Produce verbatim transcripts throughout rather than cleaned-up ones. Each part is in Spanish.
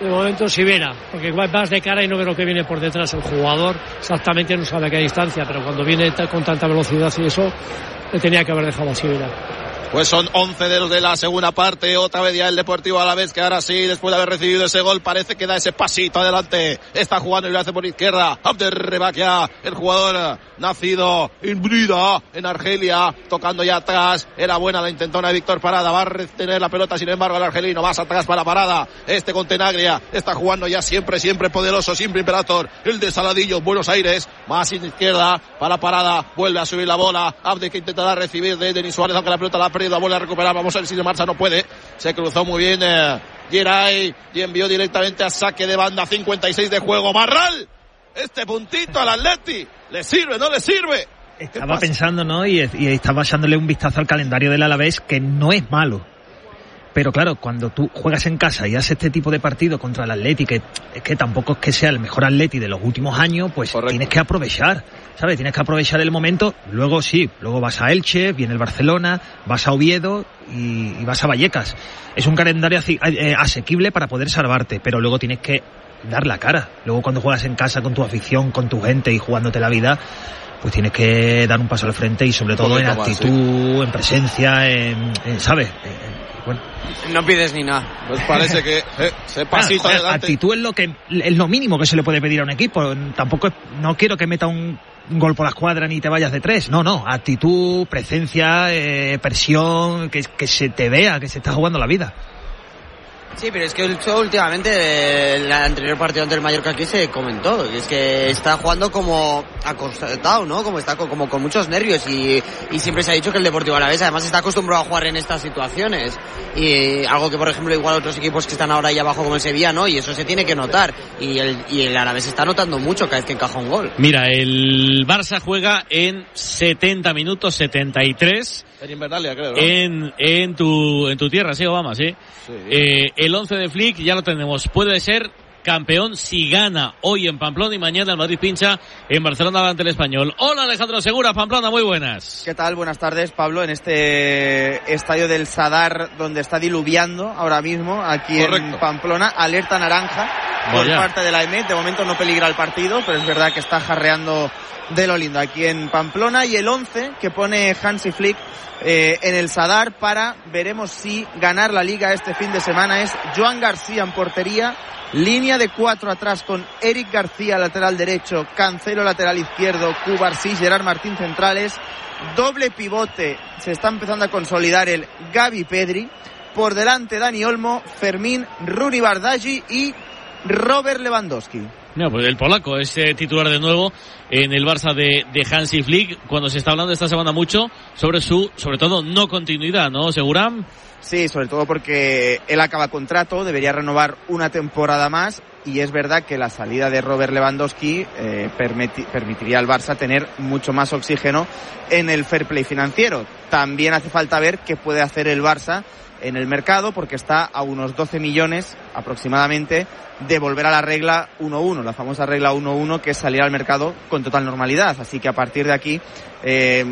De momento Sivera, porque va más de cara y no ve lo que viene por detrás. El jugador exactamente no sabe a qué distancia, pero cuando viene con tanta velocidad y eso, le tenía que haber dejado a Sivera. Pues son once de los de la segunda parte, otra vez ya el Deportivo Alavés, que ahora sí, después de haber recibido ese gol, parece que da ese pasito adelante. Está jugando y lo hace por izquierda. Abderrebakia, el jugador nacido en Brida, en Argelia, tocando ya atrás. Era buena la intentona de Víctor Parada, va a retener la pelota, sin embargo el argelino, más atrás para Parada. Este con Tenaglia, está jugando ya siempre, siempre poderoso, siempre Imperator. El de Saladillo, Buenos Aires, más en izquierda para Parada, vuelve a subir la bola. Abde que intentará recibir de Denis Suárez, aunque la pelota la la vuelve a recuperar, vamos a ver si de marcha, no puede, se cruzó muy bien eh, Geray y envió directamente a saque de banda. Cincuenta y seis de juego. Marral, este puntito al Atleti, ¿le sirve, no le sirve? Estaba pensando, ¿no? Y, y estaba echándole un vistazo al calendario del Alavés, que no es malo. Pero claro, cuando tú juegas en casa y haces este tipo de partido contra el Atleti, que es que tampoco es que sea el mejor Atleti de los últimos años, pues correcto, tienes que aprovechar, ¿sabes? Tienes que aprovechar el momento. Luego sí, luego vas a Elche, viene el Barcelona, vas a Oviedo y, y vas a Vallecas. Es un calendario asequible para poder salvarte, pero luego tienes que dar la cara. Luego cuando juegas en casa con tu afición, con tu gente y jugándote la vida, pues tienes que dar un paso al frente y sobre todo en actitud, más, sí, en presencia, en, en ¿sabes? En, Bueno. No pides ni nada. Pues parece que eh, se pasito ah, adelante. Actitud es lo que es lo mínimo que se le puede pedir a un equipo. Tampoco es, no quiero que meta un, un gol por la escuadra ni te vayas de tres. No, no. Actitud, presencia, eh, presión, que, que se te vea que se está jugando la vida. Sí, pero es que últimamente el anterior partido ante el Mallorca aquí se comentó, y es que está jugando como acostado, ¿no? Como está con, como con muchos nervios y, y siempre se ha dicho que el Deportivo Alavés además está acostumbrado a jugar en estas situaciones, y algo que por ejemplo igual otros equipos que están ahora ahí abajo como el Sevilla, ¿no? Y eso se tiene que notar, y el, y el Alavés está notando mucho cada vez que encaja un gol. Mira, el Barça juega en setenta minutos, setenta y tres. En Invernalia, creo, ¿no? En, en tu, en tu tierra, sí, Obama, sí. sí. Eh, el once de Flick ya lo tenemos. Puede ser campeón si gana hoy en Pamplona y mañana el Madrid pincha en Barcelona ante el Español. Hola, Alejandro Segura, Pamplona, muy buenas. ¿Qué tal? Buenas tardes, Pablo, en este estadio del Sadar donde está diluviando ahora mismo, aquí Correcto. en Pamplona, alerta naranja por Vaya. parte de la E M E. De momento no peligra el partido, pero es verdad que está jarreando de lo lindo aquí en Pamplona. Y el once que pone Hansi Flick eh, en el Sadar para, veremos si ganar la Liga este fin de semana, es Joan García en portería, línea de cuatro atrás con Eric García lateral derecho, Cancelo lateral izquierdo, Cubarsí, Gerard Martín centrales, doble pivote, se está empezando a consolidar el Gavi Pedri, por delante Dani Olmo, Fermín, Runi Bardghji y Robert Lewandowski. No, pues el polaco es eh, titular de nuevo en el Barça de, de Hansi Flick, cuando se está hablando esta semana mucho sobre su, sobre todo, no continuidad, ¿no, Seguram? Sí, sobre todo porque él acaba contrato, debería renovar una temporada más, y es verdad que la salida de Robert Lewandowski eh, permiti- permitiría al Barça tener mucho más oxígeno en el fair play financiero. También hace falta ver qué puede hacer el Barça en el mercado, porque está a unos doce millones aproximadamente de volver a la regla uno uno, la famosa regla uno uno, que es salir al mercado con total normalidad. Así que a partir de aquí, eh,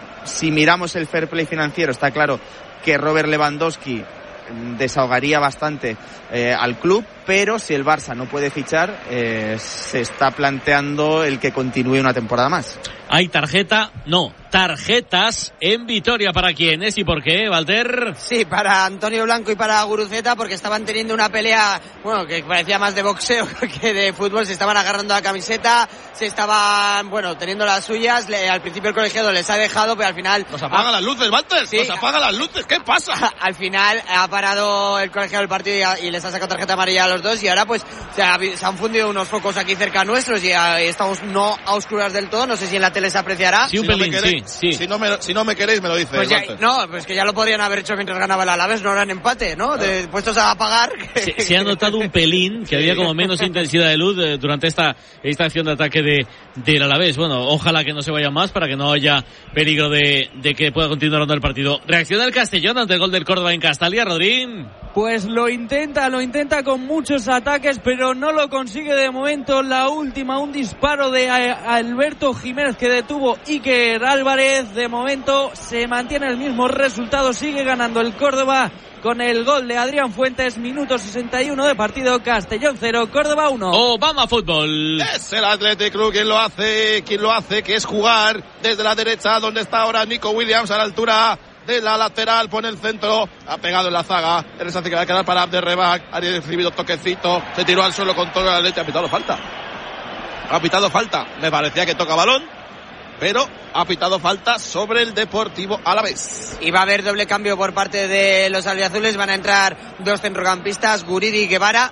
si miramos el fair play financiero, está claro que Robert Lewandowski desahogaría bastante eh, al club, pero si el Barça no puede fichar, eh, se está planteando el que continúe una temporada más. Hay tarjeta, no, tarjetas en Vitoria. ¿Para quiénes y por qué, Walter? Sí, para Antonio Blanco y para Guruceta, porque estaban teniendo una pelea, bueno, que parecía más de boxeo que de fútbol. Se estaban agarrando la camiseta, se estaban, bueno, teniendo las suyas. Le, al principio el colegiado les ha dejado, pero al final... Nos apagan ha... las luces, Walter, sí, nos apagan las luces, ¿qué pasa? Al final ha parado el colegiado el partido y, y les ha sacado tarjeta amarilla a los dos, y ahora pues se, ha, se han fundido unos focos aquí cerca nuestros y a, estamos no a oscuras del todo. No sé si en la tele se apreciará. Sí, un si pelín, no queréis, sí, sí. Si no, me, si no me queréis, me lo dices. Pues ya, no, pues que ya lo podrían haber hecho mientras ganaba el Alavés, no eran empate, ¿no? De, puestos a pagar. Se, se ha notado un pelín, que sí. había como menos intensidad de luz eh, durante esta, esta acción de ataque de del Alavés. Bueno, ojalá que no se vaya más para que no haya peligro de, de que pueda continuar dando el partido. Reacciona el Castellón ante el gol del Córdoba en Castalia, Rodrín. Pues lo intenta, lo intenta con muchos ataques, pero no lo consigue de momento. La última, un disparo de Alberto Jiménez que detuvo Iker Álvarez. De momento se mantiene el mismo resultado, sigue ganando el Córdoba con el gol de Adrián Fuentes, minuto sesenta y uno de partido, Castellón cero, Córdoba uno. Obama Fútbol. Es el Athletic Club quien lo hace, quien lo hace, que es jugar desde la derecha, donde está ahora Nico Williams, a la altura de la lateral, pone el centro, ha pegado en la zaga, el rechace que va a quedar para Abderrabak, ha recibido toquecito, se tiró al suelo con toda la leche, ha pitado falta. Ha pitado falta, me parecía que toca balón, pero ha pitado falta sobre el Deportivo Alavés. Y va a haber doble cambio por parte de los albiazules, van a entrar dos centrocampistas, Guridi y Guevara,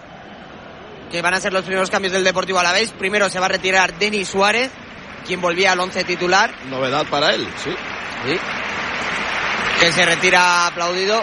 que van a ser los primeros cambios del Deportivo Alavés. Primero se va a retirar Denis Suárez, quien volvía al once titular. Novedad para él, sí. Sí. Que se retira aplaudido.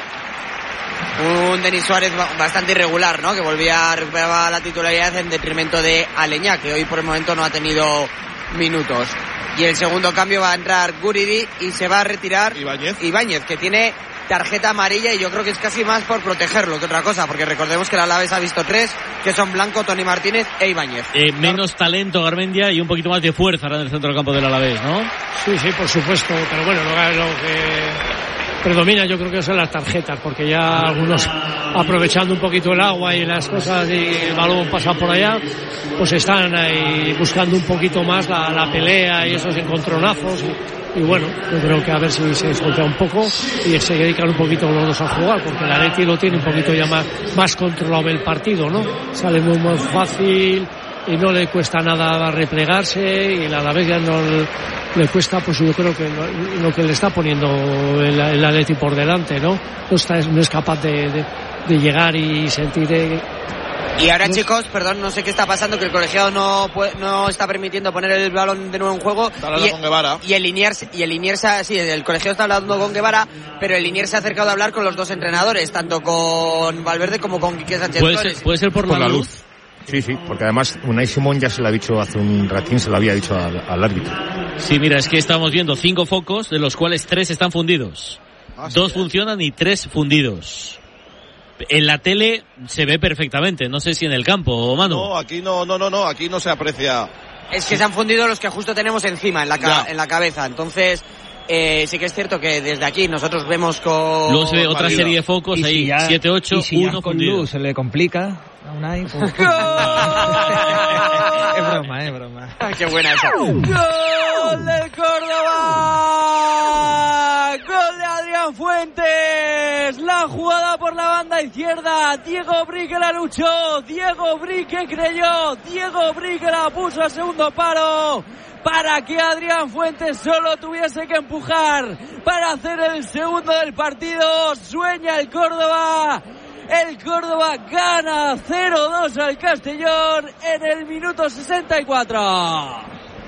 Un Denis Suárez bastante irregular, ¿no? Que volvía a recuperar la titularidad en detrimento de Aleñá, que hoy por el momento no ha tenido minutos. Y el segundo cambio va a entrar Guridi y se va a retirar Ibáñez, Ibáñez, que tiene tarjeta amarilla, y yo creo que es casi más por protegerlo que otra cosa, porque recordemos que el Alavés ha visto tres, que son Blanco, Tony Martínez e Ibáñez. Eh, menos talento Garmendia y un poquito más de fuerza ahora en el centro del campo del Alavés, ¿no? Sí, sí, por supuesto, pero bueno, lo, lo que predomina yo creo que son las tarjetas, porque ya algunos, aprovechando un poquito el agua y las cosas y el balón pasa por allá, pues están ahí buscando un poquito más la, la pelea y esos encontronazos. Y, y bueno, yo creo que a ver si se suelta un poco y se dedican un poquito los dos a jugar, porque el Atleti lo tiene un poquito ya más, más controlado el partido, ¿no? Sale muy, muy fácil y no le cuesta nada replegarse, y a la vez ya no le cuesta, pues yo creo que lo, lo que le está poniendo el, el Atleti por delante, ¿no? No, está, no es capaz de, de, de llegar y sentir... Eh, Y ahora, chicos, perdón, no sé qué está pasando, que el colegiado no no está permitiendo poner el balón de nuevo en juego. Está hablando y, con Guevara. Y el Liniers, y el Liniers, sí, el colegiado está hablando con Guevara, pero el Liniers se ha acercado a hablar con los dos entrenadores, tanto con Valverde como con Quique Sánchez ¿Puede Flores. ser, puede ser por, por la, la luz? luz. Sí, sí, porque además Unai Simón ya se lo ha dicho hace un ratín, se lo había dicho al, al árbitro. Sí, mira, es que estamos viendo cinco focos, de los cuales tres están fundidos. Ah, Dos sí, funcionan y tres fundidos. En la tele se ve perfectamente, no sé si en el campo, Manu. No, aquí no, no, no, no, aquí no se aprecia. Es que se han fundido los que justo tenemos encima, en la, ca- Ya. en la cabeza. Entonces, eh, sí que es cierto que desde aquí nosotros vemos con... Luego se ve otra María. serie de focos Y si ahí, ya- siete, ocho, y si ya uno con fundido. luz se le complica a Unai, pues... ¡Gol! Es broma, es broma. ¡Qué buena esa! ¡Gol del Córdoba! ¡Gol de Adrián Fuentes! La jugada por la banda izquierda. Diego Brique la luchó. Diego Brique creyó. Diego Brique la puso a segundo paro para que Adrián Fuentes solo tuviese que empujar para hacer el segundo del partido. Sueña el Córdoba. El Córdoba gana cero dos al Castellón en el minuto sesenta y cuatro.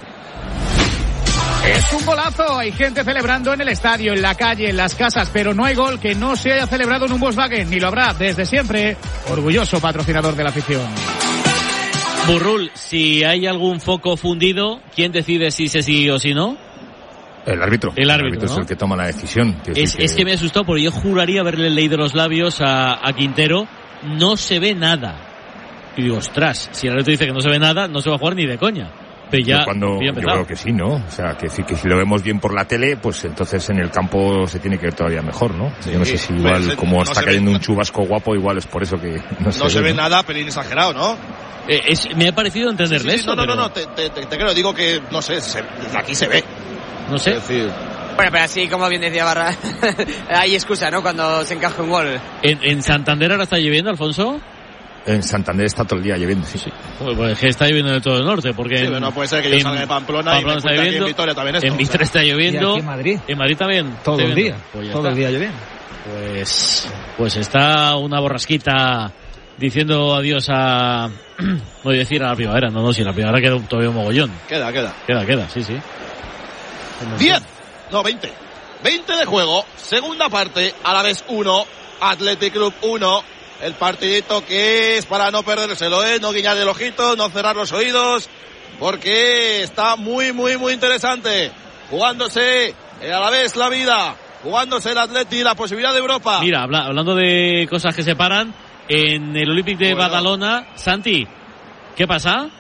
Es un golazo, hay gente celebrando en el estadio, en la calle, en las casas, pero no hay gol que no se haya celebrado en un Volkswagen, ni lo habrá desde siempre. Orgulloso patrocinador de la afición. Burrul, si hay algún foco fundido, ¿quién decide si se sigue o si no? El árbitro. El árbitro, es ¿no? el que toma la decisión. Quiero Es, decir es que me ha asustado porque yo juraría haberle leído los labios a, a Quintero. No se ve nada. Y digo, ostras, si el árbitro dice que no se ve nada, no se va a jugar ni de coña. Pero ya, yo cuando, ya yo creo que sí, ¿no? O sea, que, sí, que si lo vemos bien por la tele, pues entonces en el campo se tiene que ver todavía mejor, ¿no? Sí, yo no sé si igual, pues, como no está se cayendo ve, un chubasco guapo, igual es por eso que no, No se, se ve, ve ¿no? nada, pelín exagerado, ¿no? Eh, es, me ha parecido entenderle Sí, sí, sí, eso. no, no, pero no, no, te, te, te, te creo, digo que, no sé, se, aquí se ve. no sé. Es decir, Bueno, pero así como bien decía Barra, hay excusa, ¿no? Cuando se encaja un gol. ¿En, en Santander ahora está lloviendo, Alfonso? En Santander está todo el día lloviendo, sí. Pues, pues es que está lloviendo en todo el norte, porque sí, en, pero no puede ser que yo en salga de Pamplona, Pamplona y me está encuentre aquí lloviendo, en Vitoria también esto. en Vitoria está Y lloviendo, aquí en Madrid, en Madrid también. todo está el lloviendo. día, Pues ya todo está. el día lloviendo. Pues, pues está una borrasquita diciendo adiós a, no voy a decir a la primavera, no, no, si la primavera queda todavía un mogollón. Queda, queda. Queda, queda, sí, sí. diez, no, veinte. veinte de juego, segunda parte, Alavés uno, Athletic Club uno. El partidito que es para no perdérselo, ¿eh? No guiñar el ojito, no cerrar los oídos, porque está muy, muy, muy interesante. Jugándose el Alavés la vida, jugándose el Atleti la posibilidad de Europa. Mira, habla, hablando de cosas que se paran, en el Olympic de Bueno. Badalona, Santi, ¿qué pasa?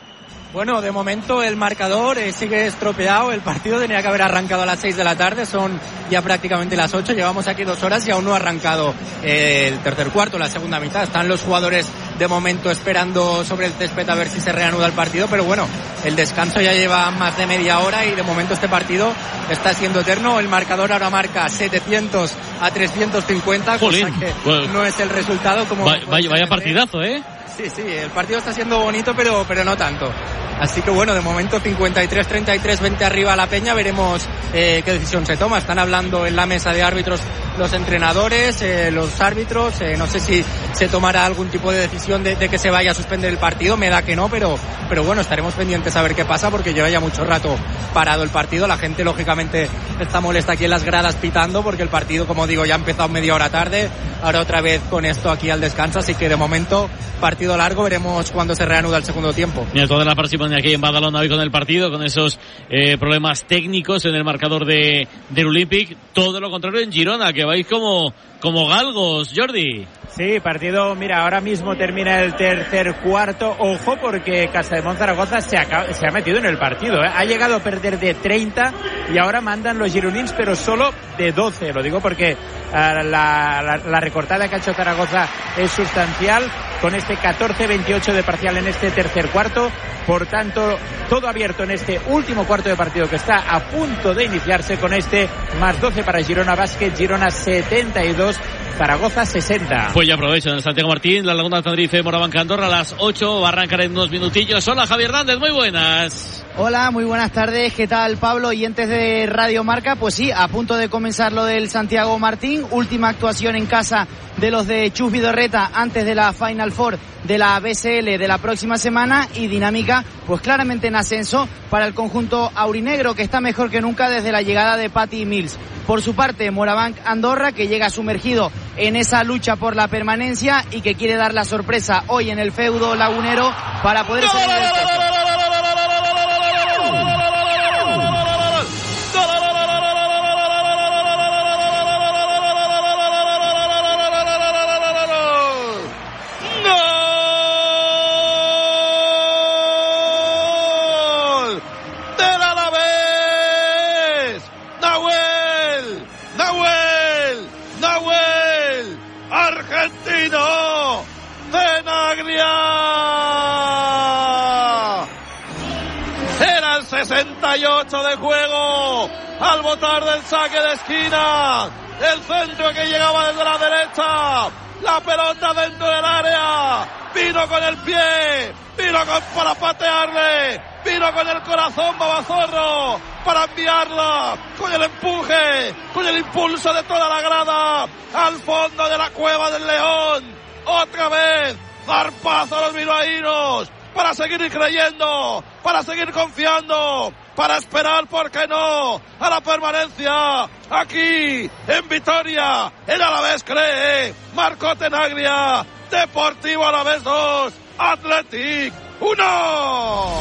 Bueno, de momento el marcador eh, sigue estropeado. El partido tenía que haber arrancado a las seis de la tarde. Son ya prácticamente las ocho. Llevamos aquí dos horas y aún no ha arrancado eh, el tercer cuarto, la segunda mitad. Están los jugadores de momento esperando sobre el césped a ver si se reanuda el partido. Pero bueno, el descanso ya lleva más de media hora y de momento este partido está siendo eterno. El marcador ahora marca setecientos a trescientos cincuenta, cosa que bueno, no es el resultado como... Vaya, vaya, vaya partidazo, ¿eh? Sí, sí, el partido está siendo bonito, pero, pero no tanto. Así que bueno, de momento cincuenta y tres treinta y tres, veinte arriba la Peña. Veremos eh, qué decisión se toma. Están hablando en la mesa de árbitros los entrenadores, eh, los árbitros. Eh, no sé si se tomará algún tipo de decisión de, de que se vaya a suspender el partido. Me da que no, pero, pero bueno, estaremos pendientes a ver qué pasa porque lleva ya mucho rato parado el partido. La gente, lógicamente, está molesta aquí en las gradas pitando porque el partido, como digo, ya ha empezado media hora tarde. Ahora otra vez con esto aquí al descanso. Así que de momento, partido largo. Veremos cuándo se reanuda el segundo tiempo. Mira, toda la participación aquí en Badalona hoy con el partido, con esos eh, problemas técnicos en el marcador de del Olympic. Todo lo contrario en Girona, que vais como, como galgos, Jordi. Sí, partido, mira, ahora mismo termina el tercer cuarto. Ojo, porque Castelldemont Zaragoza se, acaba, se ha metido en el partido, ¿eh? Ha llegado a perder de treinta y ahora mandan los gironins, pero solo de doce. Lo digo porque uh, la, la, la recortada que ha hecho Zaragoza es sustancial, con este catorce veintiocho de parcial en este tercer cuarto. Por tanto, todo abierto en este último cuarto de partido que está a punto de iniciarse, con este más doce para Girona Basket. Girona setenta y dos, Zaragoza sesenta. Pues ya aprovecho en el Santiago Martín, la Laguna de Tenerife, Morabanca, Andorra, a las ocho. Va a arrancar en unos minutillos. Hola, Javier Hernández, muy buenas. Hola, muy buenas tardes. ¿Qué tal, Pablo? Oyentes de Radio Marca. Pues sí, a punto de comenzar lo del Santiago Martín. Última actuación en casa de los de Chus Vidorreta antes de la Final Four de la B S L de la próxima semana, y dinámica pues claramente en ascenso para el conjunto aurinegro, que está mejor que nunca desde la llegada de Patty Mills. Por su parte, Morabanc Andorra, que llega sumergido en esa lucha por la permanencia y que quiere dar la sorpresa hoy en el feudo lagunero para poder seguir el argentino, Tenaglia. Era el sesenta y ocho de juego al botar del saque de esquina. El centro que llegaba desde la derecha. La pelota dentro del área. Vino con el pie. Vino con, para patearle. Vino con el corazón Babazorro para enviarla, con el empuje, con el impulso de toda la grada al fondo de la cueva del León. Otra vez, zarpazo a los bilbaínos para seguir creyendo, para seguir confiando, para esperar, ¿por qué no?, a la permanencia aquí en Vitoria. El Alavés cree, marcó Tenaglia. Deportivo Alavés dos, Athletic uno.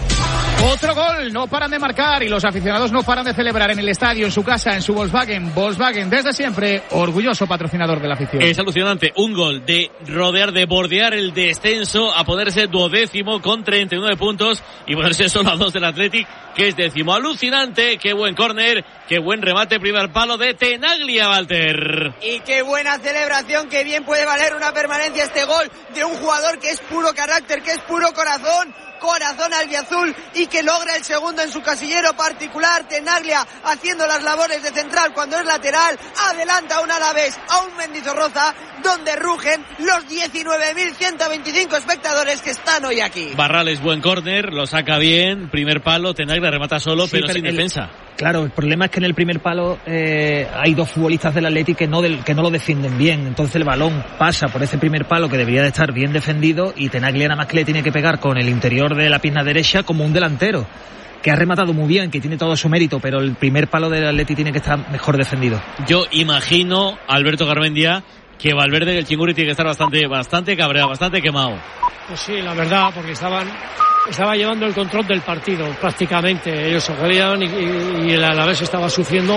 Otro gol, no paran de marcar y los aficionados no paran de celebrar en el estadio, en su casa, en su Volkswagen. Volkswagen, desde siempre, orgulloso patrocinador de la afición. Es alucinante, un gol de rodear, de bordear el descenso a ponerse duodécimo con treinta y nueve puntos y ponerse solo a dos del Athletic, que es décimo. Alucinante, qué buen córner, qué buen remate, primer palo de Tenaglia, Walter. Y qué buena celebración, que bien puede valer una permanencia este gol de un jugador que es puro carácter, que es puro corazón. Corazón albiazul, y que logra el segundo en su casillero particular. Tenaglia haciendo las labores de central cuando es lateral, adelanta a un Alavés, a un Mendizorroza, donde rugen los diecinueve mil ciento veinticinco espectadores que están hoy aquí. Barrales, buen córner, lo saca bien, primer palo, Tenaglia remata solo, sí, pero, pero sin el, defensa. Claro, el problema es que en el primer palo eh, hay dos futbolistas del Athletic que no, del, que no lo defienden bien, entonces el balón pasa por ese primer palo que debería de estar bien defendido, y Tenaglia nada más que le tiene que pegar con el interior de la pierna derecha como un delantero, que ha rematado muy bien, que tiene todo su mérito, pero el primer palo del Athletic tiene que estar mejor defendido. Yo imagino, Alberto Garmendia, que Valverde, el Chinguri, tiene que estar bastante, bastante cabreado, bastante quemado. Pues sí, la verdad, porque estaban, estaba llevando el control del partido prácticamente. Ellos se jodían y, y, y el Alavés estaba sufriendo,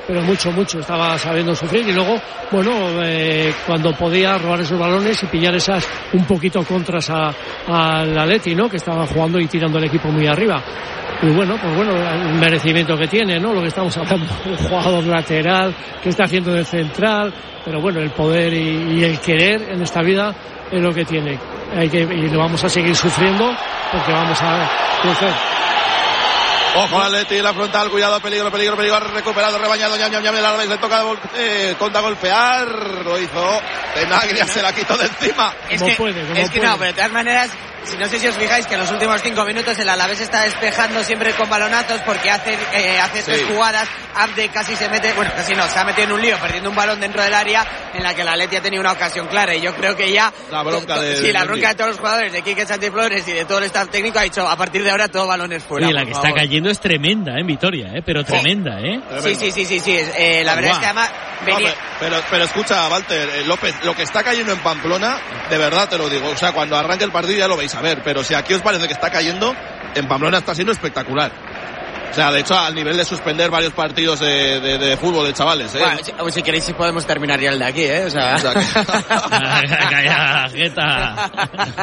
pero mucho, mucho, estaba sabiendo sufrir y luego, bueno, eh, cuando podía robar esos balones y pillar esas un poquito contras al Atleti, ¿no? Que estaba jugando y tirando el equipo muy arriba. Y bueno, pues bueno, el merecimiento que tiene, ¿no? Lo que estamos hablando, un jugador lateral que está haciendo de central, pero bueno, el poder y, y el querer en esta vida es lo que tiene. Hay que, y lo vamos a seguir sufriendo porque vamos a crecer. Ojo al Atleti, la frontal, cuidado, peligro, peligro, peligro, ha recuperado, rebañado, ñam, ñam, ñam, el Alavés le toca eh, contra golpear, lo hizo Tenaglia, se la quitó de encima. Es que, puede, es que no, pero de todas maneras, si no sé si os fijáis que en los últimos cinco minutos el Alavés está despejando siempre con balonazos porque hace eh, hace sí. tres jugadas, Abde casi se mete, bueno, casi no, se ha metido en un lío perdiendo un balón dentro del área en la que el Atleti ha tenido una ocasión clara y yo creo que ya la bronca to, de, sí, de la Mendy. bronca de todos los jugadores, de Quique Sánchez Flores y de todo el staff técnico ha dicho a partir de ahora todo balones fuera. Oye, la que favor. Está cayendo es tremenda, ¿eh? En Vitoria, ¿eh? Pero tremenda, ¿eh? Sí, sí, sí, sí, sí, eh, la verdad Guau. es que además venía... No, pero, pero escucha, Walter, eh, López, lo que está cayendo en Pamplona, de verdad te lo digo, o sea, cuando arranque el partido ya lo vais a ver, pero si aquí os parece que está cayendo, en Pamplona está siendo espectacular. O sea, de hecho, al nivel de suspender varios partidos de, de, de fútbol de chavales, ¿eh? Bueno, si, si queréis, si podemos terminar ya el de aquí, ¿eh? O sea... Calla, jeta.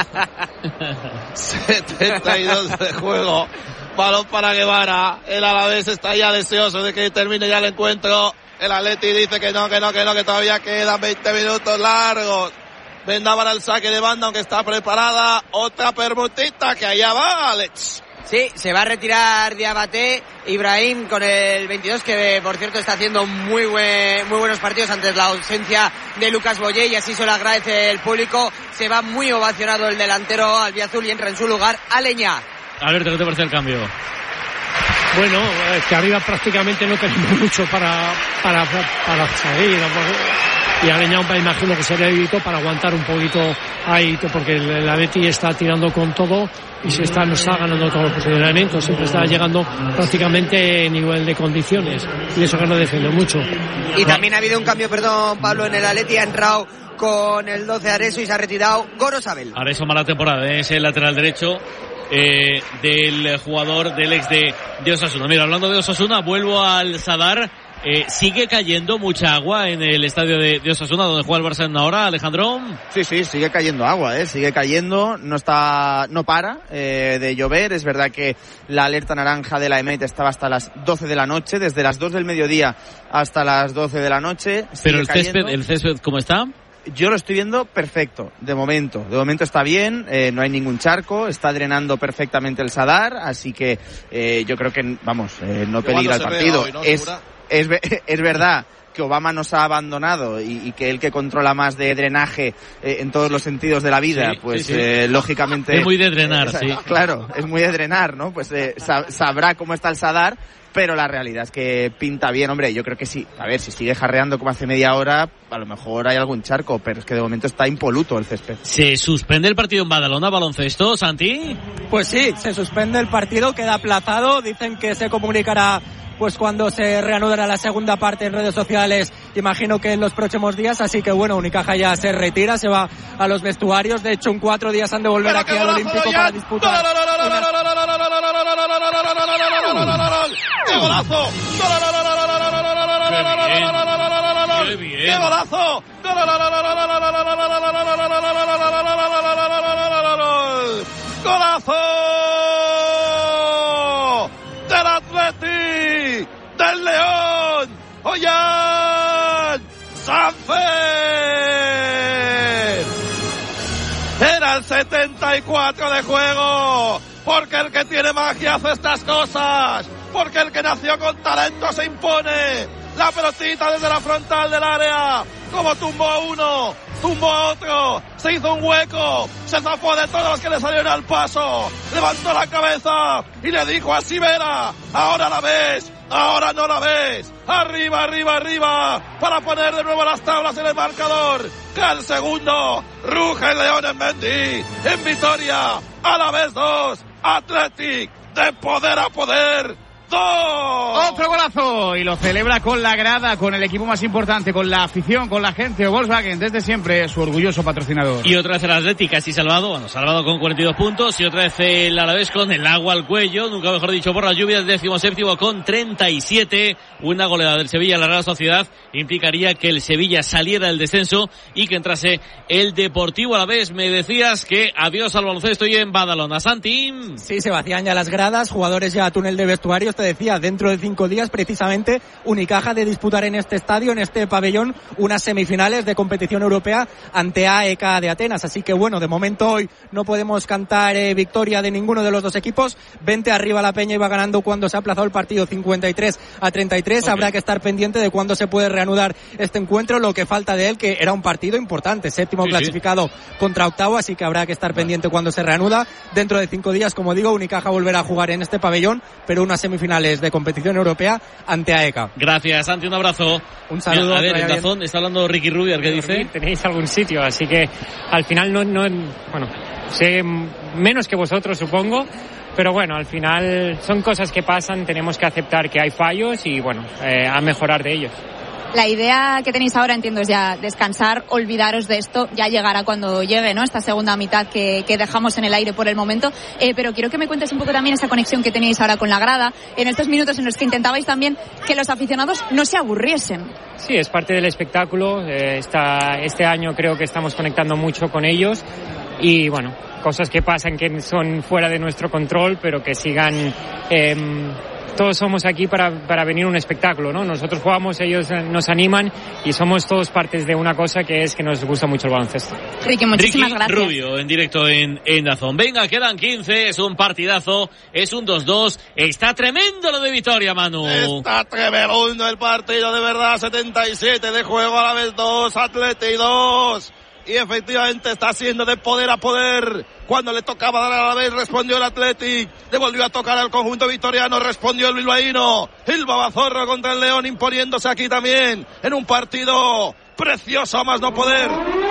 setenta y dos de juego. Balón para Guevara. El Alavés está ya deseoso de que termine ya el encuentro. El Atleti dice que no, que no, que no, que todavía quedan veinte minutos largos. Vendaban al saque de banda, aunque está preparada. Otra permutita que allá va, Alex. Sí, se va a retirar Diabaté, Ibrahim con el veintidós, que por cierto está haciendo muy buen, muy buenos partidos antes la ausencia de Lucas Boyé y así se lo agradece el público. Se va muy ovacionado el delantero albiazul y entra en su lugar Aleñá. Alberto, ¿qué te parece el cambio? Bueno, es que arriba prácticamente no tenemos mucho para para para salir. Y Aleñá, me imagino que se le evitó para aguantar un poquito ahí, porque el Atleti está tirando con todo y se está, nos está ganando todos los posicionamientos. Siempre está llegando prácticamente en igual de condiciones. Y eso que no defiende mucho. Y también ha habido un cambio, perdón, Pablo, en el Atleti. Ha entrado con el doce Areso y se ha retirado Gorosabel. Areso, mala temporada, ¿eh? Es el lateral derecho. Eh, del jugador del ex de, de Osasuna. Mira, hablando de Osasuna, vuelvo al Sadar. Eh, ¿Sigue cayendo mucha agua en el estadio de, de Osasuna, donde juega el Barça en ahora, Alejandro? Sí, sí, sigue cayendo agua, eh, sigue cayendo, no está, no para eh, de llover. Es verdad que la alerta naranja de la EMET estaba hasta las doce de la noche, desde las dos del mediodía hasta las doce de la noche. Pero el césped, el césped, ¿cómo está? Yo lo estoy viendo perfecto, de momento. De momento está bien, eh, no hay ningún charco, está drenando perfectamente el Sadar, así que eh, yo creo que, vamos, eh, no peligra el partido. Hoy, ¿no? Es, es, es verdad que Obama nos ha abandonado y, y que él que controla más de drenaje eh, en todos los sentidos de la vida, sí, pues sí, sí. Eh, lógicamente... Es muy de drenar, eh, sí. Claro, es muy de drenar, ¿no? Pues eh, sab- sabrá cómo está el Sadar, pero la realidad es que pinta bien, hombre, yo creo que sí. A ver, si sigue jarreando como hace media hora, a lo mejor hay algún charco, pero es que de momento está impoluto el césped. ¿Se suspende el partido en Badalona, baloncesto, Santi? Pues sí, se suspende el partido, queda aplazado, dicen que se comunicará pues cuando se reanudará la segunda parte en redes sociales, imagino que en los próximos días, así que bueno, Unicaja ya se retira, se va a los vestuarios, de hecho en cuatro días han de volver aquí al Olímpico para disputar. ¡Qué golazo! ¡Qué bien! ¡Qué golazo! ¡Golazo! ¡Del Atleti! ¡Del León! ¡Ollán! ¡Sanfer! Era el setenta y cuatro de juego. Porque el que tiene magia hace estas cosas. Porque el que nació con talento se impone. La pelotita desde la frontal del área. Como tumbó a uno, tumbó a otro. Se hizo un hueco. Se zafó de todos los que le salieron al paso. Levantó la cabeza y le dijo a Sivera: ahora la ves, ahora no la ves. Arriba, arriba, arriba. Para poner de nuevo las tablas en el marcador. Que al segundo ruge el León en Mendy. En Vitoria. A la vez dos. Athletic. De poder a poder. ¡Golazo! ¡Otro golazo! Y lo celebra con la grada, con el equipo más importante, con la afición, con la gente. Volkswagen, desde siempre, su orgulloso patrocinador. Y otra vez el Atleti casi salvado, bueno, salvado con cuarenta y dos puntos. Y otra vez el Alavés con el agua al cuello, nunca mejor dicho, por las lluvias, décimo séptimo con treinta y siete. Una goleada del Sevilla a la Real Sociedad implicaría que el Sevilla saliera del descenso y que entrase el Deportivo Alavés. Me decías que adiós al baloncesto y en Badalona. Santi. Sí, se vacían ya las gradas, jugadores ya a túnel de vestuarios. Te decía, dentro de cinco días precisamente Unicaja de disputar en este estadio, en este pabellón, unas semifinales de competición europea ante A E K de Atenas. Así que bueno, de momento hoy no podemos cantar eh, victoria de ninguno de los dos equipos. veinte arriba la Peña, iba ganando cuando se ha aplazado el partido cincuenta y tres a treinta y tres. Okay. Habrá que estar pendiente de cuándo se puede reanudar este encuentro, lo que falta de él, que era un partido importante, séptimo sí, clasificado sí. contra octavo, así que habrá que estar pendiente cuando se reanuda. Dentro de cinco días, como digo, Unicaja volverá a jugar en este pabellón, pero unas semifinales de competición europea ante A E K. Gracias, Santi, un abrazo. Un saludo. A ver, en Dazón está hablando Ricky Rubier, ¿qué dice? Tenéis algún sitio, así que al final no, no, bueno, sé menos que vosotros, supongo, pero bueno, al final son cosas que pasan, tenemos que aceptar que hay fallos y bueno, eh, a mejorar de ellos. La idea que tenéis ahora, entiendo, es ya descansar, olvidaros de esto, ya llegará cuando llegue, ¿no? Esta segunda mitad que, que dejamos en el aire por el momento. Eh, pero quiero que me cuentes un poco también esa conexión que tenéis ahora con la grada, en estos minutos en los que intentabais también que los aficionados no se aburriesen. Sí, es parte del espectáculo. Eh, esta, este año creo que estamos conectando mucho con ellos y, bueno, cosas que pasan que son fuera de nuestro control, pero que sigan... Eh, todos somos aquí para, para venir a un espectáculo, ¿no? Nosotros jugamos, ellos nos animan y somos todos partes de una cosa que es que nos gusta mucho el baloncesto. Ricky, muchísimas Ricky gracias. Rubio, en directo en, en Dazón. Venga, quedan quince, es un partidazo, es un dos dos. Está tremendo lo de Vitoria, Manu. Está tremendo el partido, de verdad. setenta y siete de juego, a la vez dos, Atleti dos. Y efectivamente está siendo de poder a poder. Cuando le tocaba dar a la vez, respondió el Athletic. Le volvió a tocar al conjunto vitoriano, respondió el bilbaíno. El Babazorro contra el León, imponiéndose aquí también. En un partido precioso a más no poder.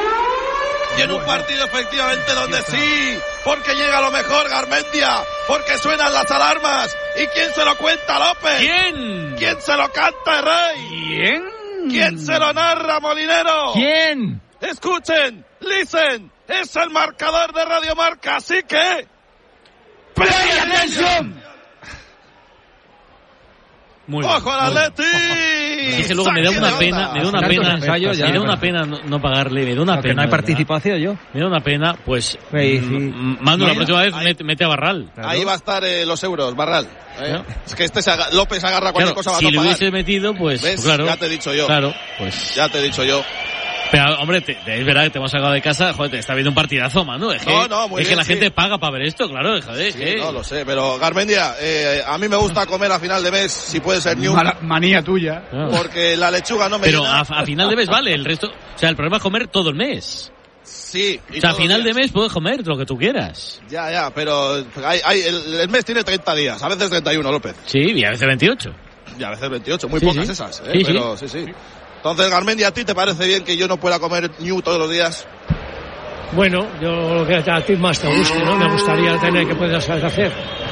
Y en un partido efectivamente donde sí, porque llega lo mejor Garmendia, porque suenan las alarmas. ¿Y quién se lo cuenta, López? ¿Quién? ¿Quién se lo canta, Rey? ¿Quién? ¿Quién se lo narra, Molinero? ¿Quién? Escuchen, listen, es el marcador de Radio Marca, así que... ¡Play attention! Muy ¡Ojo al Atleti! Dice luego, me da una pena, me da una pena, ensayo, me da una pena no, no pagarle, me da una no, pena. No hay participación yo. Me da una pena, pues, sí, sí. Mando la próxima vez, mete, mete a Barral. Claro. Ahí va a estar eh, los euros, Barral. ¿eh? ¿No? Es que este se aga- López agarra cualquier claro, cosa, va si a le hubiese metido, pues, pues, claro. Ya te he dicho yo. Claro, pues. Ya te he dicho yo. Pero, hombre, te, es verdad que te hemos sacado de casa, joder, te está viendo un partidazo, Manu. Es que, no, no, muy es bien, que la sí. gente paga para ver esto, claro, joder, sí, que... no lo sé, pero Garmendia, eh, a mí me gusta comer a final de mes, si puede ser new. Mala, manía tuya. Claro. Porque la lechuga no me Pero llena. a, a final de mes vale, el resto... O sea, el problema es comer todo el mes. Sí. O sea, a final de mes puedes comer lo que tú quieras. Ya, ya, pero hay, hay, el, el mes tiene treinta días, a veces treinta y uno, López. Sí, y a veces veintiocho. Y a veces veintiocho, muy sí, pocas sí. esas, ¿eh? Sí, pero sí, sí, sí. Entonces, Garmendia, ¿a ti te parece bien que yo no pueda comer new todos los días? Bueno, yo lo que a ti más te guste, ¿no? Me gustaría tener que puedas hacer.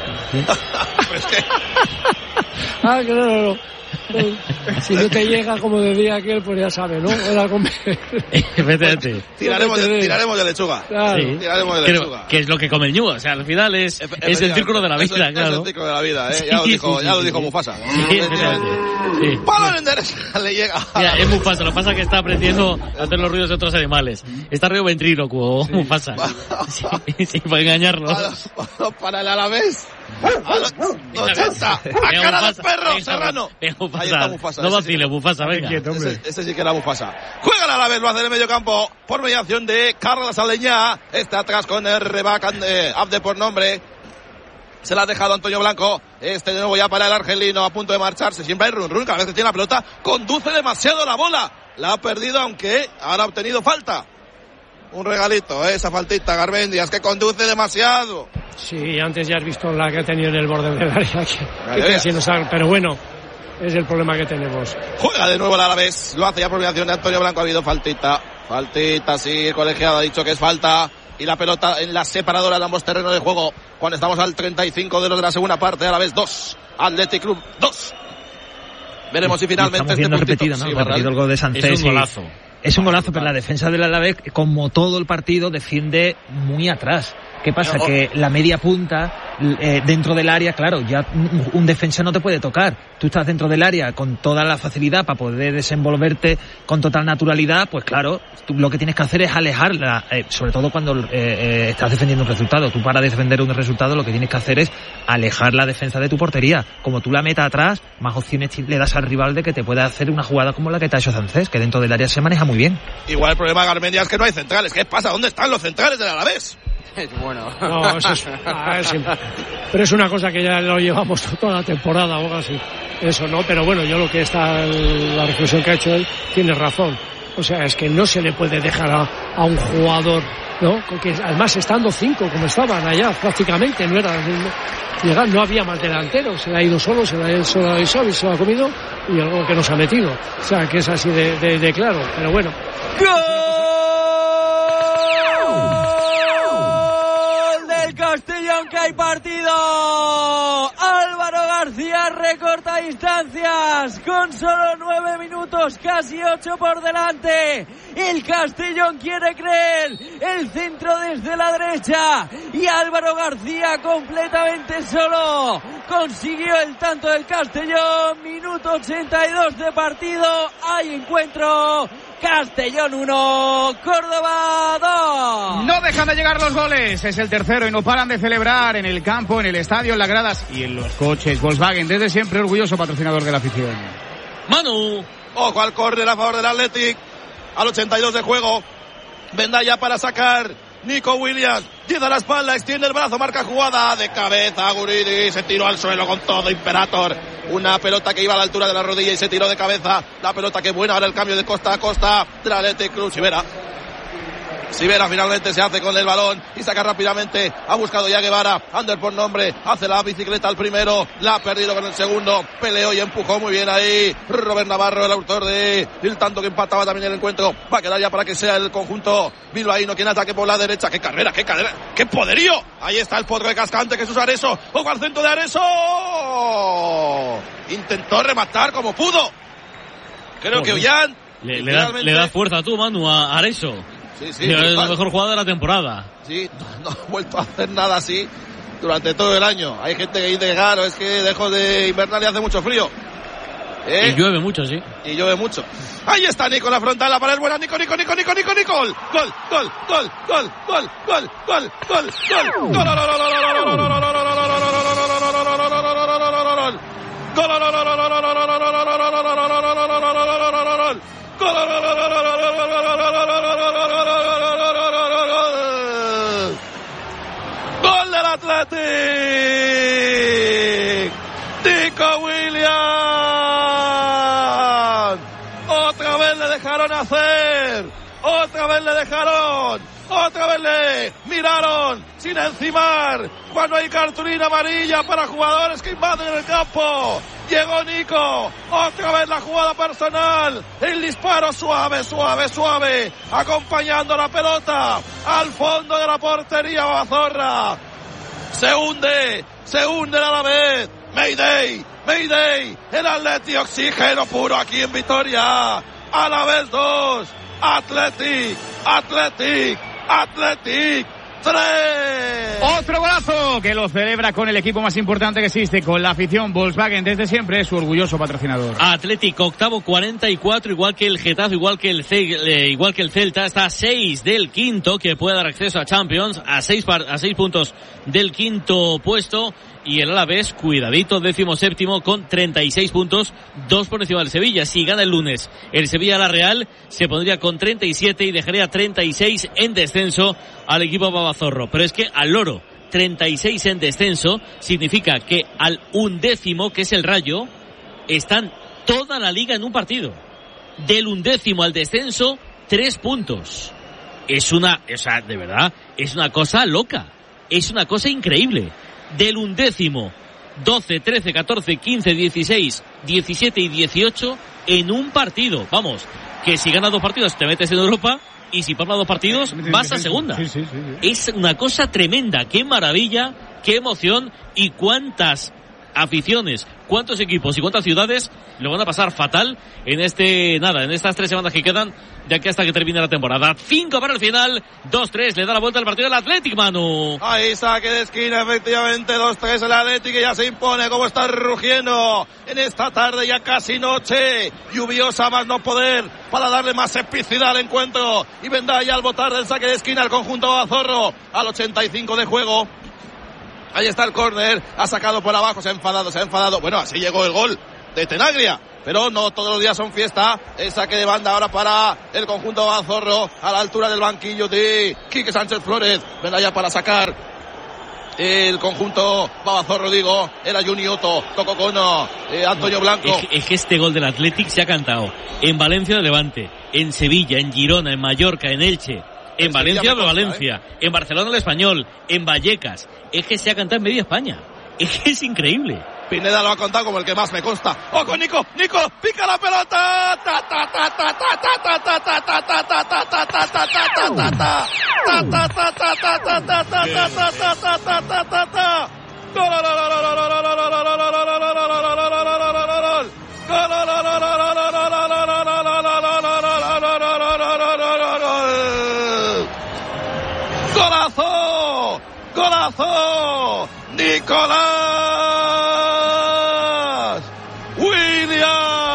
Pues que... ah, que no, no, no. Si no te llega como decía aquel, pues ya sabes, ¿no? Era comer. Efectivamente. Tiraremos de, tiraremos de lechuga. Claro. Sí. Tiraremos de Creo lechuga. que es lo que come el ñu. O sea, al final es, Efe, es el círculo de la vida, es el, claro. Es el círculo de la vida, ¿eh? Ya lo dijo, sí, ya lo sí, dijo sí. Mufasa. Sí, sí. Balón en derecha, le llega. Mira, es Mufasa, lo que pasa es que está aprendiendo a hacer los ruidos de otros animales. Está río ventrílocuo, sí. Mufasa. Sí, sí, para engañarlo. Para, para el Alavés. A los ochenta. A cara del perro, Serrano. Ahí está Mufasa. No vacile, Mufasa, venga. Ese, ese sí que era Mufasa. Juega el Alavés, lo hace en el medio campo por mediación de Carlos Aleñá. Está atrás con el Rebac Abde por nombre. Se la ha dejado Antonio Blanco. Este de nuevo ya para el argelino, a punto de marcharse. Siempre hay run run, cada vez que tiene la pelota conduce demasiado la bola. La ha perdido, aunque ahora ha obtenido falta. Un regalito, ¿eh? Esa faltita, Garmendia, es que conduce demasiado. Sí, antes ya has visto la que ha tenido en el borde del área. Que, que casi nos ha, pero bueno, es el problema que tenemos. Juega de nuevo el Alavés, lo hace ya por mediación de Antonio Blanco, ha habido faltita. Faltita, sí, el colegiado ha dicho que es falta. y la pelota en la separadora de ambos terrenos de juego cuando estamos al treinta y cinco de los de la segunda parte. A la vez dos, Athletic Club dos. Veremos si finalmente estamos viendo este puntito, repetido, ¿no? sí, repetido el gol de Sánchez. Es un golazo. Es un golazo, pero la defensa del Alavés, como todo el partido, defiende muy atrás. ¿Qué pasa? No. Que la media punta, eh, dentro del área, claro, ya un, un defensa no te puede tocar. Tú estás dentro del área con toda la facilidad para poder desenvolverte con total naturalidad, pues claro, tú lo que tienes que hacer es alejarla, eh, sobre todo cuando eh, eh, estás defendiendo un resultado. Tú para defender un resultado lo que tienes que hacer es alejar la defensa de tu portería. Como tú la metas atrás, más opciones le das al rival de que te pueda hacer una jugada como la que te ha hecho Sánchez, que dentro del área se maneja muy bien. Igual el problema de Garmendia es que no hay centrales. ¿Qué pasa? ¿Dónde están los centrales del Alavés? Bueno. No, eso es, a ver, sí. Pero es una cosa que ya lo llevamos toda la temporada o algo así. Eso no, pero bueno, yo lo que está, la reflexión que ha hecho él, tiene razón. O sea, es que no se le puede dejar a, a un jugador, ¿no? Porque además estando cinco como estaban allá prácticamente, no era llegar, no había más delanteros, se le ha ido solo, se le ha ido solo a Isabi, se lo ha comido y algo que nos ha metido. O sea, que es así de, de, de claro, pero bueno. Castellón, que hay partido. Álvaro García recorta distancias con solo nueve minutos, casi ocho por delante. El Castellón quiere creer, el centro desde la derecha y Álvaro García completamente solo consiguió el tanto del Castellón. Minuto ochenta y dos de partido, hay encuentro. Castellón uno, Córdoba dos. No dejan de llegar los goles, es el tercero y no paran de celebrar en el campo, en el estadio, en las gradas y en los coches. Volkswagen, desde siempre orgulloso patrocinador de la afición. Manu, ojo al córner a favor del Athletic, al ochenta y dos de juego. Vendaya para sacar, Nico Williams, llega a la espalda, extiende el brazo, marca jugada de cabeza, Guridi, se tiró al suelo con todo, Imperator. Una pelota que iba a la altura de la rodilla y se tiró de cabeza. La pelota que buena, ahora el cambio de costa a costa del Athletic Club. Sivera. Sivera finalmente se hace con el balón y saca rápidamente. Ha buscado ya Guevara. Ander por nombre. Hace la bicicleta al primero. La ha perdido con el segundo. Peleó y empujó muy bien ahí Robert Navarro, el autor de el tanto que empataba también el encuentro. Va a quedar ya para que sea el conjunto bilbaíno quien ataque por la derecha. ¡Qué carrera! ¡Qué carrera! ¡Qué poderío! Ahí está el potro de Cascante, que es Areso. ¡Ojo al centro de Areso! Intentó rematar como pudo. Creo que Ollán le, le, da, le da fuerza tú, Manu, a Areso. Sí, sí, es la mejor jugada de la temporada. Sí, no, no ha vuelto a hacer nada así durante todo el año. Hay gente que dice, claro, es que lejos de invernal y hace mucho frío. ¿Eh? Y llueve mucho, sí. Y llueve mucho. Ahí está Nico, la frontal, la pared buena, Nico, Nico, Nico, Nico, Nico, Nico, gol, gol, gol, gol, gol, gol, gol, gol, gol, gol del Athletic. Nico Williams. Otra vez le dejaron hacer. Otra vez le dejaron. Otra vez le miraron sin encimar. Cuando hay cartulina amarilla para jugadores que invaden el campo. Llegó Nico. Otra vez la jugada personal. El disparo suave, suave, suave. Acompañando la pelota al fondo de la portería Babazorra. Se hunde. Se hunde a la vez. Mayday. Mayday. El Athletic, oxígeno puro aquí en Vitoria. A la vez dos. Athletic. Athletic. Athletic. tres. Otro golazo que lo celebra con el equipo más importante que existe, con la afición. Volkswagen, desde siempre es su orgulloso patrocinador. Atlético octavo, cuarenta y cuatro, igual que el Getafe, igual que el C, eh, igual que el Celta, está a seis del quinto, que puede dar acceso a Champions, a seis par, a seis puntos del quinto puesto. Y el Alavés, cuidadito, décimo séptimo con treinta y seis puntos, dos por encima del Sevilla. Si gana el lunes el Sevilla a la Real, se pondría con treinta y siete y dejaría treinta y seis en descenso al equipo babazorro. Pero es que al loro, treinta y seis en descenso, significa que al undécimo, que es el Rayo, están toda la liga en un partido. Del undécimo al descenso, tres puntos. Es una, o sea, de verdad, es una cosa loca. Es una cosa increíble. Del undécimo, doce, trece, catorce, quince, dieciséis, diecisiete y dieciocho en un partido. Vamos, que si ganas dos partidos te metes en Europa y si palma dos partidos, vas a segunda. Sí, sí, sí, sí. Es una cosa tremenda, qué maravilla, qué emoción y cuántas aficiones, cuántos equipos y cuántas ciudades lo van a pasar fatal en este, nada, en estas tres semanas que quedan de aquí hasta que termine la temporada. Cinco para el final, dos tres, le da la vuelta al partido del Athletic, Manu. Ahí saque de esquina, efectivamente, dos tres el Athletic, y ya se impone como está rugiendo en esta tarde ya casi noche, lluviosa más no poder, para darle más epicidad al encuentro, y vendrá ya al botar del saque de esquina el conjunto Azorro al ochenta y cinco de juego. Ahí está el córner, ha sacado por abajo, se ha enfadado, se ha enfadado. Bueno, así llegó el gol de Tenaglia, pero no todos los días son fiesta. El saque de banda ahora para el conjunto Azorro, a la altura del banquillo de Quique Sánchez Flores. Vendrá ya para sacar el conjunto Babazorro, digo, era Junioto, Coco Cono, eh, Antonio Blanco. Es que, es que este gol del Athletic se ha cantado en Valencia de Levante, en Sevilla, en Girona, en Mallorca, en Elche. En Valencia, de Valencia, ¿eh? En Barcelona el Español, en Vallecas. Es que se ha cantado en media España. Es que es increíble. Pineda lo ha contado como el que más me consta. ¡Ojo, Nico! ¡Nico! ¡Pica la pelota! ¡Ta, ta, ta, ta, ta, ta, ta, ta, ta, ta, ta, ta, ta, ta, ta, ta, ta, ta, ta! ¡Ta, ta, ta, ta, ta, ta, ta, ta, ta, ta, ta, ta, ta, ta, ta! ¡Gol! ¡Golazo! ¡Golazo! ¡Nicolás Williams!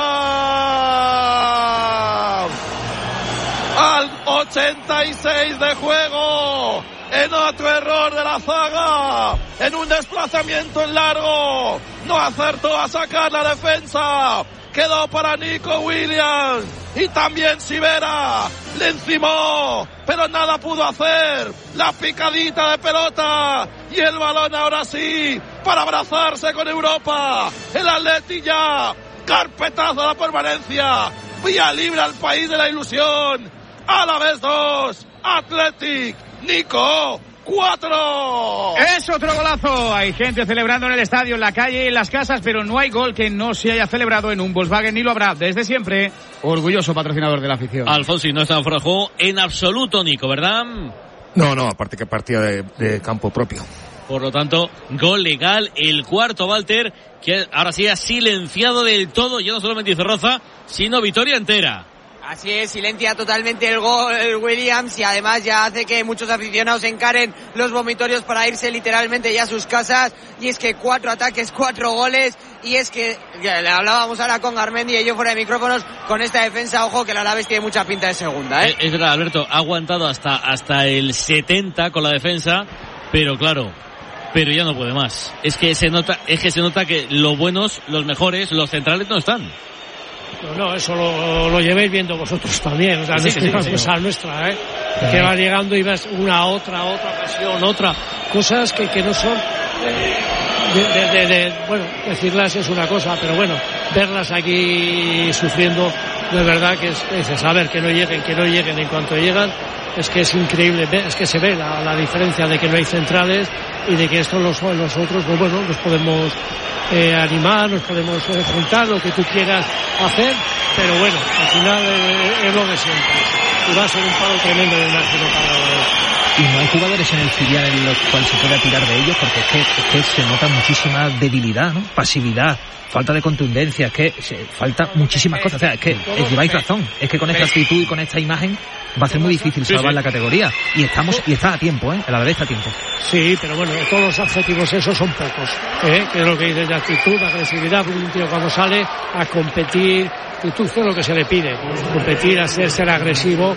Al ochenta y seis de juego, en otro error de la zaga, en un desplazamiento en largo, no acertó a sacar la defensa. Quedó para Nico Williams, y también Sivera le encimó, pero nada pudo hacer. La picadita de pelota y el balón ahora sí para abrazarse con Europa. El Atleti ya, carpetazo a la permanencia, vía libre al país de la ilusión. A la vez dos, Athletic, Nico cuatro. Es otro golazo. Hay gente celebrando en el estadio, en la calle y en las casas, pero no hay gol que no se haya celebrado en un Volkswagen, ni lo habrá desde siempre. Orgulloso patrocinador de la afición. Alfonso, y no está fuera de juego en absoluto, Nico, ¿verdad? No, no, aparte que partía de, de campo propio. Por lo tanto, gol legal, el cuarto Walter, que ahora sí ha silenciado del todo, ya no solo Mendizorroza, sino Vitoria entera. Así es, silencia totalmente el gol el Williams, y además ya hace que muchos aficionados encaren los vomitorios para irse literalmente ya a sus casas. Y es que cuatro ataques, cuatro goles, y es que ya, le hablábamos ahora con Garmendi y yo fuera de micrófonos, con esta defensa, ojo que la Alavés tiene mucha pinta de segunda, ¿eh? Es verdad, Alberto, ha aguantado hasta, hasta el setenta con la defensa, pero claro, pero ya no puede más. Es que se nota, es que se nota que los buenos, los mejores, los centrales no están. No, no, eso lo, lo llevéis viendo vosotros también, o sea, sí, no es sí, que sí, una sí, cosa sí. nuestra, ¿eh? Que va llegando y ves una, otra, otra ocasión, otra, cosas que, que no son, eh, de, de, de, de, bueno, decirlas es una cosa, pero bueno, verlas aquí sufriendo, de verdad que es, es saber que no lleguen, que no lleguen en cuanto llegan, es que es increíble, es que se ve la, la diferencia de que no hay centrales y de que estos los, los otros, pues bueno, los podemos eh, animar, nos podemos eh, juntar, lo que tú quieras hacer, pero bueno, al final eh, es lo de siempre. Y va a ser un palo tremendo de imagino para los... Y no hay jugadores en el filial en los cuales se pueda tirar de ellos, porque es que, es que se nota muchísima debilidad, ¿no? Pasividad, falta de contundencia, es que se, falta muchísimas cosas. O sea, es que es, lleváis razón, es que con esta actitud y con esta imagen va a ser muy difícil salvar sí, sí. la categoría. Y estamos y está a tiempo, ¿eh? A la vez está a tiempo. Sí, pero bueno, todos los adjetivos esos son pocos, ¿eh? Que es lo que dices de actitud, agresividad, un tío cuando sale a competir, actitud es lo que se le pide, competir, a ser, ser agresivo,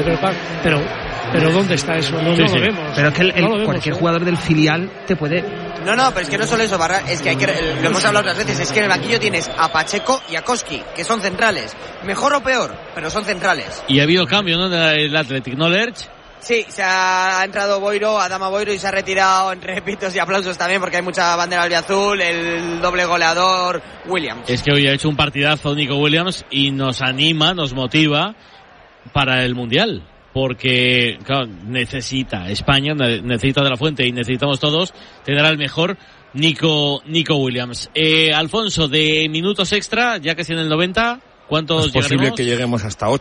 pero pero ¿dónde está eso? No, sí, no sí. lo vemos. Pero es que el, el, no vemos, cualquier ¿eh? jugador del filial te puede... No, no, pero es que no solo eso, Barra, es que hay que, lo hemos hablado otras veces, es que en el banquillo tienes a Pacheco y a Koski, que son centrales. Mejor o peor, pero son centrales. Y ha habido cambio, ¿no? Del Athletic, ¿no, Lerch? Sí, se ha, ha entrado Boiro, Adama Boiro, y se ha retirado entre pitos y aplausos también, porque hay mucha bandera albiazul, el doble goleador Williams. Es que hoy ha hecho un partidazo Nico Williams y nos anima, nos motiva para el Mundial. Porque, claro, necesita España, necesita de la Fuente y necesitamos todos tener al mejor Nico, Nico Williams. Eh, Alfonso, de minutos extra, ya casi en el noventa, ¿cuántos llegaremos? Es posible llegaremos? que lleguemos hasta ocho.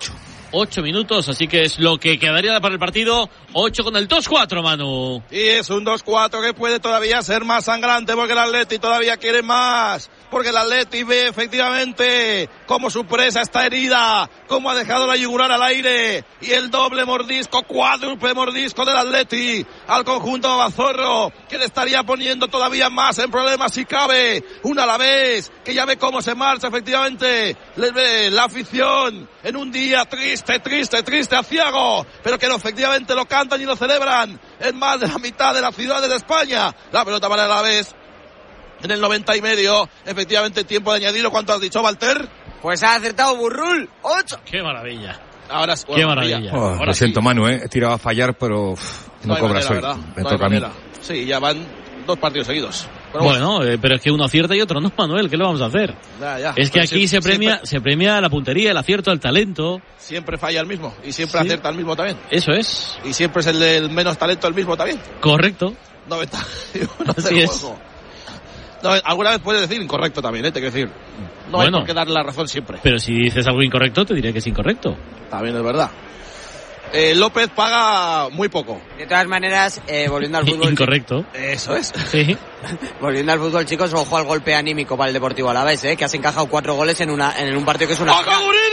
ocho minutos, así que es lo que quedaría para el partido. ocho con el dos cuatro, Manu. Y es un dos cuatro que puede todavía ser más sangrante porque el Atleti todavía quiere más. Porque el Atleti ve efectivamente cómo su presa está herida, cómo ha dejado la yugular al aire. Y el doble mordisco, cuádruple mordisco del Atleti al conjunto Bazorro, que le estaría poniendo todavía más en problemas si cabe. Un Alavés que ya ve cómo se marcha efectivamente le ve la afición en un día triste, triste, triste, aciago, pero que no, efectivamente lo cantan y lo celebran en más de la mitad de las ciudades de España. La pelota para el Alavés en el noventa y medio, efectivamente tiempo de añadido. ¿Cuánto has dicho, Walter? Pues ha acertado Burrul, ocho. ¡Qué maravilla! Ahora sí. Qué maravilla. Oh, Ahora lo siento, sí. Manu, eh. He tirado a fallar, pero uf, no, no cobra manera, suerte. ¿verdad? Me no toca a mí. Sí, ya van dos partidos seguidos. Pero bueno, eh, pero es que uno acierta y otro no, Manuel. ¿Qué le vamos a hacer? Ya, ya. Es que Pero aquí siempre, se premia siempre, se premia la puntería, el acierto, el talento. Siempre falla el mismo y siempre Sí. acierta el mismo también. Eso es. Y siempre es el del menos talento el mismo también. Correcto. noventa y uno Así del es. juego. No, alguna vez puedes decir incorrecto también, ¿eh? Te quiero decir. No Bueno. hay por qué darle la razón siempre. Pero si dices algo incorrecto, te diré que es incorrecto. También es verdad. Eh, López paga muy poco. De todas maneras, eh, volviendo al fútbol. Incorrecto. Eso es. Sí. Volviendo al fútbol, chicos, ojo al golpe anímico para el Deportivo Alavés, ¿eh? Que has encajado cuatro goles en una en un partido que es una... ¡Ojo,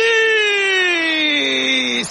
Guridi!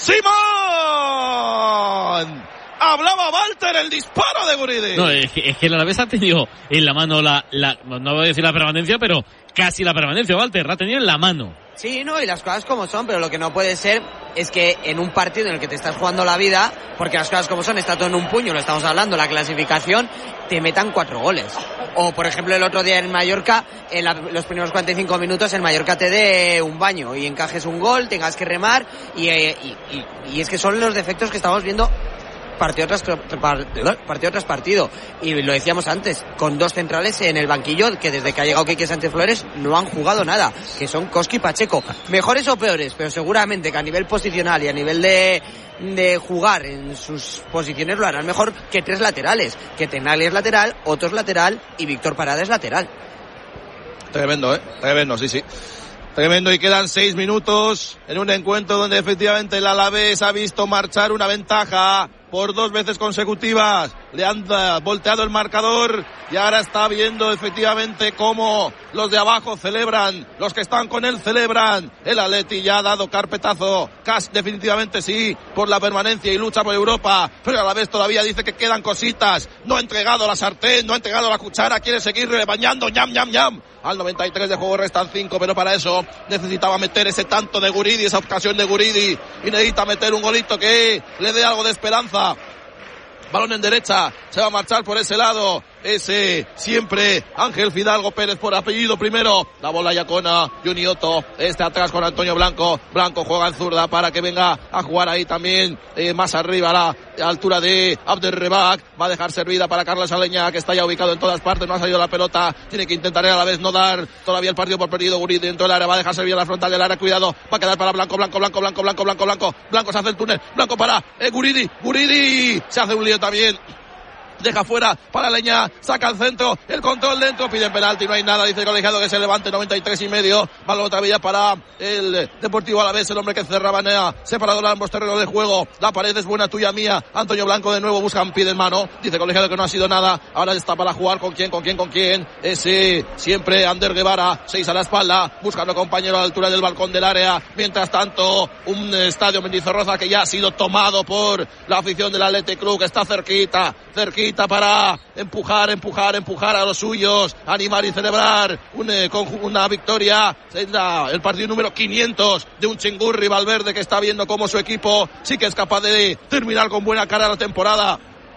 ¡Simón! Hablaba Walter, el disparo de Guridi. No, es que, es que el Alavés ha tenido en la mano la, la, no voy a decir la permanencia, pero casi la permanencia, Walter, la ha tenido en la mano. Sí, no, y las cosas como son, pero lo que no puede ser es que en un partido en el que te estás jugando la vida, porque las cosas como son, está todo en un puño, lo estamos hablando, la clasificación, te metan cuatro goles. O, por ejemplo, el otro día en Mallorca, en la, los primeros cuarenta y cinco minutos, el Mallorca te dé un baño y encajes un gol, tengas que remar, y, y, y, y es que son los defectos que estamos viendo partido tras, partido tras partido. Y lo decíamos antes, con dos centrales en el banquillo que desde que ha llegado Quique Sánchez Flores no han jugado nada, que son Koski y Pacheco. Mejores o peores, pero seguramente que a nivel posicional y a nivel de, de jugar en sus posiciones lo harán mejor que tres laterales. Que Tenaglia es lateral, Otto es lateral y Víctor Parada es lateral. Tremendo, ¿eh? Tremendo, sí, sí. Tremendo, y quedan seis minutos en un encuentro donde efectivamente el Alavés ha visto marchar una ventaja por dos veces consecutivas. Le han volteado el marcador y ahora está viendo efectivamente cómo los de abajo celebran, los que están con él celebran. El Atleti ya ha dado carpetazo, casi definitivamente sí, por la permanencia y lucha por Europa, pero a la vez todavía dice que quedan cositas. No ha entregado la sartén, no ha entregado la cuchara, quiere seguir bañando, ñam, ñam, ñam. Al noventa y tres de juego restan cinco, pero para eso necesitaba meter ese tanto de Guridi, esa ocasión de Guridi, y necesita meter un golito que le dé algo de esperanza. Balón en derecha, se va a marchar por ese lado, ese siempre Ángel Fidalgo Pérez por apellido primero, la bola ya con Juni Otto, este atrás con Antonio Blanco, Blanco juega en zurda para que venga a jugar ahí también, eh, más arriba a la altura de Abderrebak, va a dejar servida para Carlos Aleña, que está ya ubicado en todas partes, no ha salido la pelota, tiene que intentar a la vez no dar todavía el partido por perdido. Guridi dentro del área, va a dejar servida la frontal del área, cuidado, va a quedar para Blanco, Blanco, Blanco, Blanco, Blanco, Blanco, Blanco, Blanco se hace el túnel, Blanco para eh, Guridi, Guridi, se hace un lío también. Deja fuera para Leña, saca al centro, el control dentro, piden penalti, no hay nada, dice el colegiado que se levante, noventa y tres y medio, balón otra vez para el Deportivo Alavés, el hombre que cerraba Nea, separador a ambos terrenos de juego, la pared es buena, tuya, mía, Antonio Blanco de nuevo, buscan pie de mano, dice el colegiado que no ha sido nada, ahora está para jugar, con quién, con quién, con quién, ese siempre Ander Guevara, seis a la espalda, buscando compañero a la altura del balcón del área, mientras tanto, un estadio Mendizorroza que ya ha sido tomado por la afición del Athletic Club, que está cerquita, cerquita, para empujar, empujar, empujar a los suyos, animar y celebrar un, eh, con una victoria. La, el partido número quinientos de un Chingurri Valverde que está viendo cómo su equipo sí que es capaz de terminar con buena cara la temporada.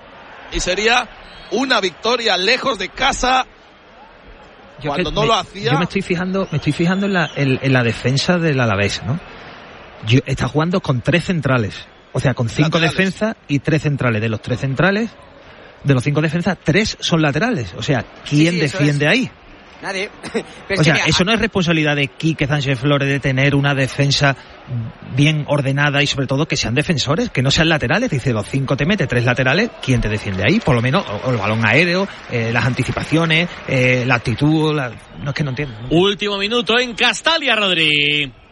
Y sería una victoria lejos de casa. Yo cuando no me, lo hacía. Yo me estoy fijando, me estoy fijando en la, en, en la defensa del Alavés, ¿no? Yo, está jugando con tres centrales. O sea, con cinco laterales. Defensas y tres centrales. De los tres centrales, de los cinco defensas, tres son laterales. O sea, ¿quién sí, sí, defiende es. ahí? Nadie. Pero o sea, mira, eso no es responsabilidad de Quique Sánchez Flores de tener una defensa bien ordenada y sobre todo que sean defensores, que no sean laterales. Dice, los cinco te mete, tres laterales, ¿quién te defiende ahí? Por lo menos, o, o el balón aéreo, eh, las anticipaciones, eh, la actitud, la... no es que no entiendo. Último minuto en Castalia, Rodri.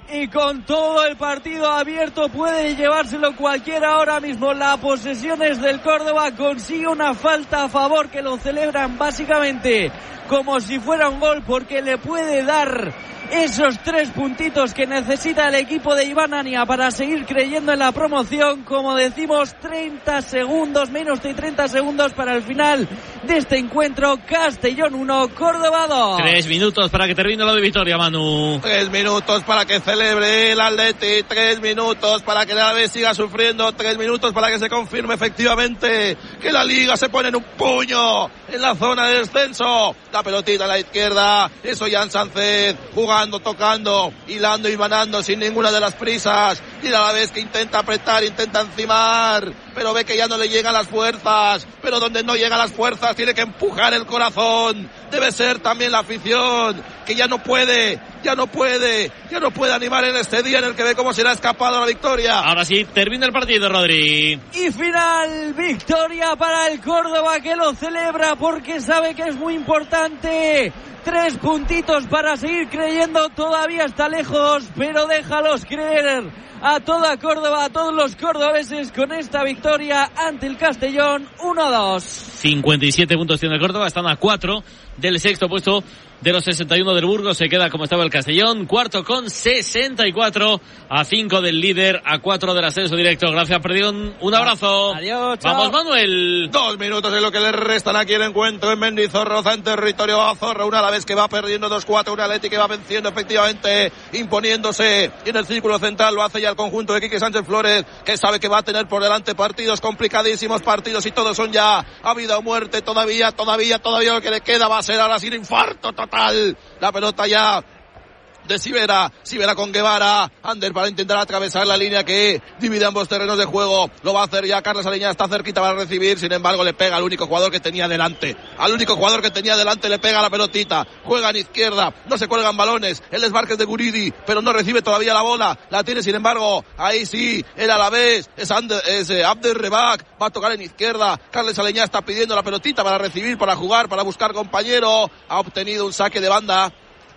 y con todo el partido abierto puede llevárselo cualquiera ahora mismo. La posesión es del Córdoba, consigue una falta a favor que lo celebran básicamente como si fuera un gol, porque le puede dar esos tres puntitos que necesita el equipo de Iván Ania para seguir creyendo en la promoción. Como decimos, treinta segundos, menos de treinta segundos para el final de este encuentro. Castellón uno, Córdoba dos. Tres minutos para que termine lo de Vitoria, Manu. Tres minutos para que celebre el Atleti, tres minutos para que el Alavés siga sufriendo, tres minutos para que se confirme efectivamente que la Liga se pone en un puño en la zona de descenso. La pelotita a la izquierda, eso Jan Sánchez jugando, tocando, hilando y manando sin ninguna de las prisas. Y a la vez que intenta apretar, intenta encimar, pero ve que ya no le llegan las fuerzas. Pero donde no llegan las fuerzas tiene que empujar el corazón. Debe ser también la afición, que ya no puede, ya no puede, ya no puede animar en este día en el que ve cómo se le ha escapado la victoria. Ahora sí, termina el partido, Rodri. Y final, victoria para el Córdoba, que lo celebra porque sabe que es muy importante. Tres puntitos para seguir creyendo, todavía está lejos, pero déjalos creer a toda Córdoba, a todos los cordobeses con esta victoria ante el Castellón uno dos. cincuenta y siete puntos tiene el Córdoba, están a cuatro del sexto puesto de los sesenta y uno del Burgos. Se queda como estaba el Castellón, cuarto con sesenta y cuatro, a cinco del líder, a cuatro del ascenso directo. Gracias, Perdión, un abrazo. Adiós, chao. Vamos, Manuel. Dos minutos es lo que le restan aquí el encuentro en Mendizorroza, en territorio Azorra. Una a la vez que va perdiendo dos cuatro, una Atleti que va venciendo efectivamente, imponiéndose. Y en el círculo central lo hace ya el conjunto de Quique Sánchez Flores, que sabe que va a tener por delante partidos complicadísimos, partidos y todos son ya a vida o muerte. Todavía, todavía, todavía lo que le queda va a ser ahora sin infarto total. La pelota ya de Sivera, Sivera con Guevara, Ander para intentar atravesar la línea que divide ambos terrenos de juego. Lo va a hacer ya Carlos Aleñá, está cerquita para recibir, sin embargo le pega al único jugador que tenía delante. Al único jugador que tenía delante le pega la pelotita, juega en izquierda, no se cuelgan balones, el desmarque es de Guridi, pero no recibe todavía la bola, la tiene sin embargo, ahí sí, el Alavés, es, Ander, es eh, Abder Rebak, va a tocar en izquierda, Carlos Aleñá está pidiendo la pelotita para recibir, para jugar, para buscar compañero, ha obtenido un saque de banda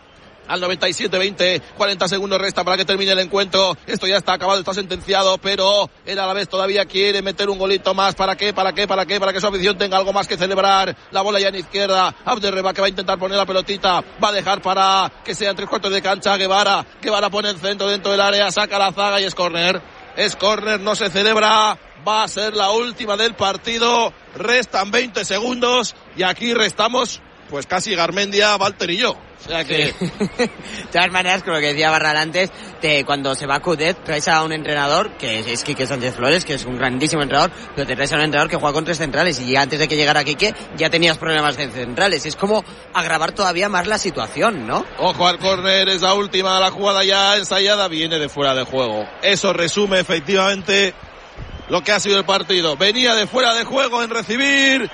al noventa y siete veinte, cuarenta segundos resta para que termine el encuentro. Esto ya está acabado, está sentenciado, pero el Alavés todavía quiere meter un golito más. ¿Para qué? ¿Para qué? ¿Para qué? Para que su afición tenga algo más que celebrar. La bola ya en izquierda, Abderreba que va a intentar poner la pelotita, va a dejar para que sea en tres cuartos de cancha Guevara, Guevara pone el centro dentro del área, saca la zaga y es córner. Es córner, no se celebra, va a ser la última del partido, restan veinte segundos y aquí restamos pues casi Garmendia, Walter y yo. O sea que... de todas maneras, con lo que decía Barral antes, te, cuando se va Coudet, traes a un entrenador, que es, es Quique Sánchez Flores, que es un grandísimo entrenador, pero te traes a un entrenador que juega con tres centrales, y antes de que llegara Quique, ya tenías problemas de centrales. Es como agravar todavía más la situación, ¿no? Ojo al córner, es la última, la jugada ya ensayada, viene de fuera de juego. Eso resume efectivamente lo que ha sido el partido. Venía de fuera de juego en recibir.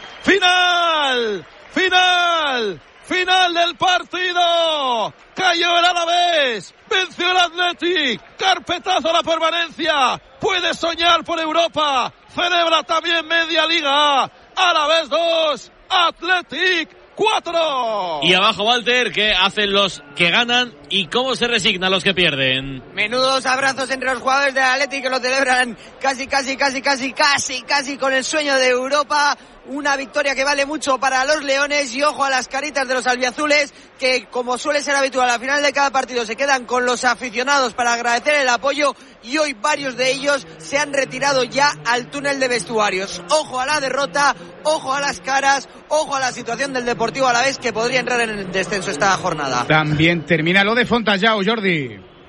¡Final! ¡Final! ¡Final del partido! Cayó el Alavés, venció el Athletic, carpetazo a la permanencia, puede soñar por Europa, celebra también media liga, Alavés dos, Athletic cuatro. Y abajo Walter, que hacen los que ganan y cómo se resignan los que pierden. Menudos abrazos entre los jugadores del Athletic que lo celebran casi, casi, casi, casi, casi, casi con el sueño de Europa. Una victoria que vale mucho para los leones, y ojo a las caritas de los albiazules, que como suele ser habitual al final de cada partido se quedan con los aficionados para agradecer el apoyo, y hoy varios de ellos se han retirado ya al túnel de vestuarios. Ojo a la derrota, ojo a las caras, ojo a la situación del Deportivo Alavés, que podría entrar en el descenso esta jornada. También termina lo de Fontallao, Jordi.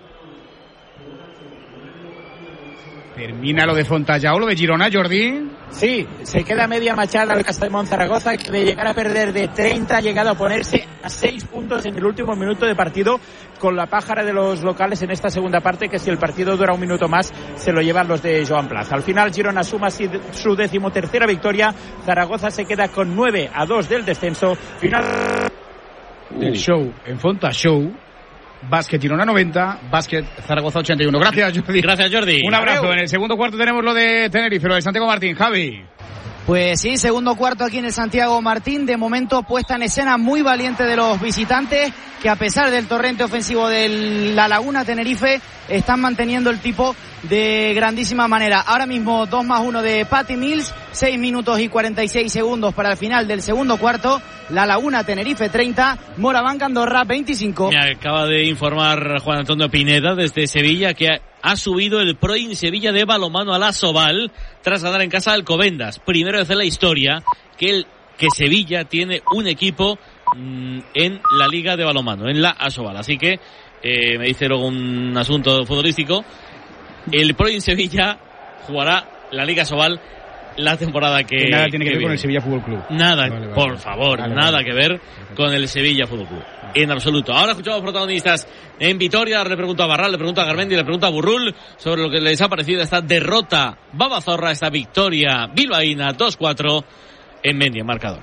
Termina lo de Fontallao, lo de Girona, Jordi. Sí, se queda media machada el Castellón Zaragoza, que de llegar a perder de treinta ha llegado a ponerse a seis puntos en el último minuto de partido, con la pájara de los locales en esta segunda parte, que si el partido dura un minuto más se lo llevan los de Joan Plaza. Al final Girona suma su decimotercera victoria, Zaragoza se queda con nueve a dos del descenso. Final del show en Fonta Show. Básquet Girona noventa, Básquet Zaragoza ochenta y uno. Gracias, Jordi. Gracias, Jordi. Un abrazo. En el segundo cuarto tenemos lo de Tenerife, lo de Santiago Martín. Javi. Pues sí, segundo cuarto aquí en el Santiago Martín, de momento puesta en escena muy valiente de los visitantes, que a pesar del torrente ofensivo de La Laguna Tenerife, están manteniendo el tipo de grandísima manera. Ahora mismo dos más uno de Patty Mills, seis minutos y cuarenta y seis segundos para el final del segundo cuarto. La Laguna Tenerife treinta, Moraván Andorra veinticinco. Me acaba de informar Juan Antonio Pineda desde Sevilla que ha, ha subido el Proin Sevilla de balonmano a la Asobal tras ganar en casa al Alcobendas. Primero vez en la historia que el que Sevilla tiene un equipo mmm, en la liga de balonmano, en la Asobal. Así que eh, me dice luego un asunto futbolístico. El Proin Sevilla jugará la Liga Asobal la temporada que, que nada tiene que, que ver viene. con el Sevilla Fútbol Club. Nada, vale, vale, por vale. favor, vale, nada vale. que ver con el Sevilla Fútbol Club. En absoluto. Ahora escuchamos protagonistas en Vitoria. Le pregunto a Barral, le pregunto a Garmendi, le pregunto a Burrul sobre lo que les ha parecido esta derrota babazorra, esta victoria bilbaína dos cuatro en Mendy, en marcador.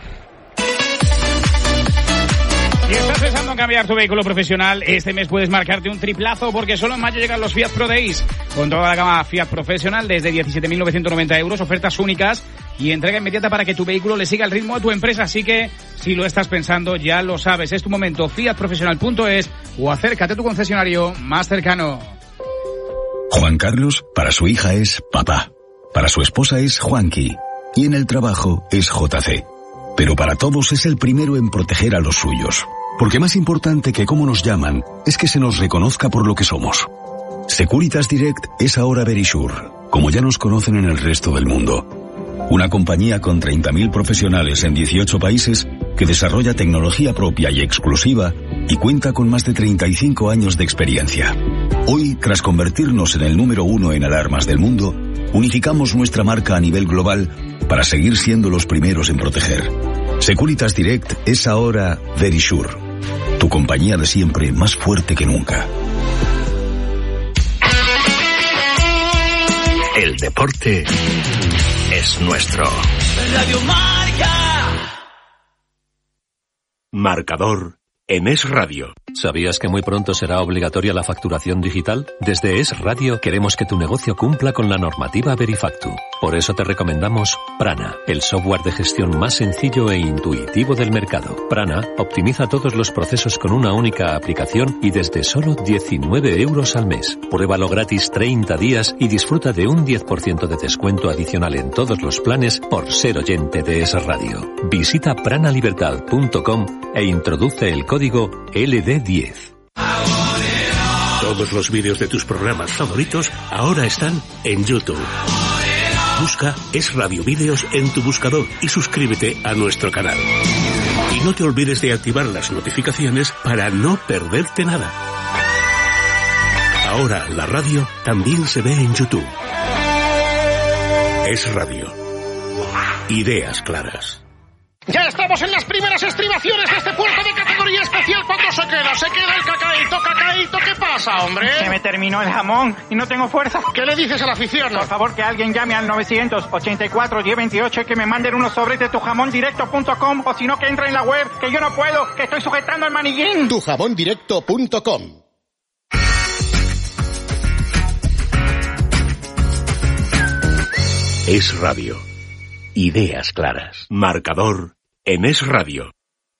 Si estás pensando en cambiar tu vehículo profesional, este mes puedes marcarte un triplazo porque solo en mayo llegan los Fiat Pro Days. Con toda la gama Fiat Professional desde diecisiete mil novecientos noventa euros, ofertas únicas y entrega inmediata para que tu vehículo le siga el ritmo a tu empresa. Así que, si lo estás pensando, ya lo sabes. Es tu momento. fiat profesional punto es o acércate a tu concesionario más cercano. Juan Carlos, para su hija es papá. Para su esposa es Juanqui. Y en el trabajo es J C. Pero para todos es el primero en proteger a los suyos. Porque más importante que cómo nos llaman es que se nos reconozca por lo que somos. Securitas Direct es ahora Verisure, como ya nos conocen en el resto del mundo. Una compañía con treinta mil profesionales en dieciocho países que desarrolla tecnología propia y exclusiva y cuenta con más de treinta y cinco años de experiencia. Hoy, tras convertirnos en el número uno en alarmas del mundo, unificamos nuestra marca a nivel global para seguir siendo los primeros en proteger. Securitas Direct es ahora Verisure, tu compañía de siempre más fuerte que nunca. El deporte es nuestro. Radio Marca. Marcador en Es Radio. ¿Sabías que muy pronto será obligatoria la facturación digital? Desde Es Radio queremos que tu negocio cumpla con la normativa Verifactu. Por eso te recomendamos Prana, el software de gestión más sencillo e intuitivo del mercado. Prana optimiza todos los procesos con una única aplicación y desde solo diecinueve euros al mes. Pruébalo gratis treinta días y disfruta de un diez por ciento de descuento adicional en todos los planes por ser oyente de Es Radio. Visita pranalibertad punto com e introduce el código L D diez. Todos los vídeos de tus programas favoritos ahora están en YouTube. Busca Es Radio Vídeos en tu buscador y suscríbete a nuestro canal. Y no te olvides de activar las notificaciones para no perderte nada. Ahora la radio también se ve en YouTube. Es Radio. Ideas claras. Ya estamos en las primeras estribaciones de este puerto de categoría especial. ¿Cuándo se queda? Se queda el cacaíto, cacaíto. ¿Qué pasa, hombre? Se me terminó el jamón y no tengo fuerza. ¿Qué le dices a la afición? Por favor, que alguien llame al nueve ochenta y cuatro, diez veintiocho y que me manden unos sobres de tu jamón directo punto com o si no que entre en la web, que yo no puedo, que estoy sujetando el manillín. tu jamón directo punto com. Es Radio. Ideas claras. Marcador en Es Radio.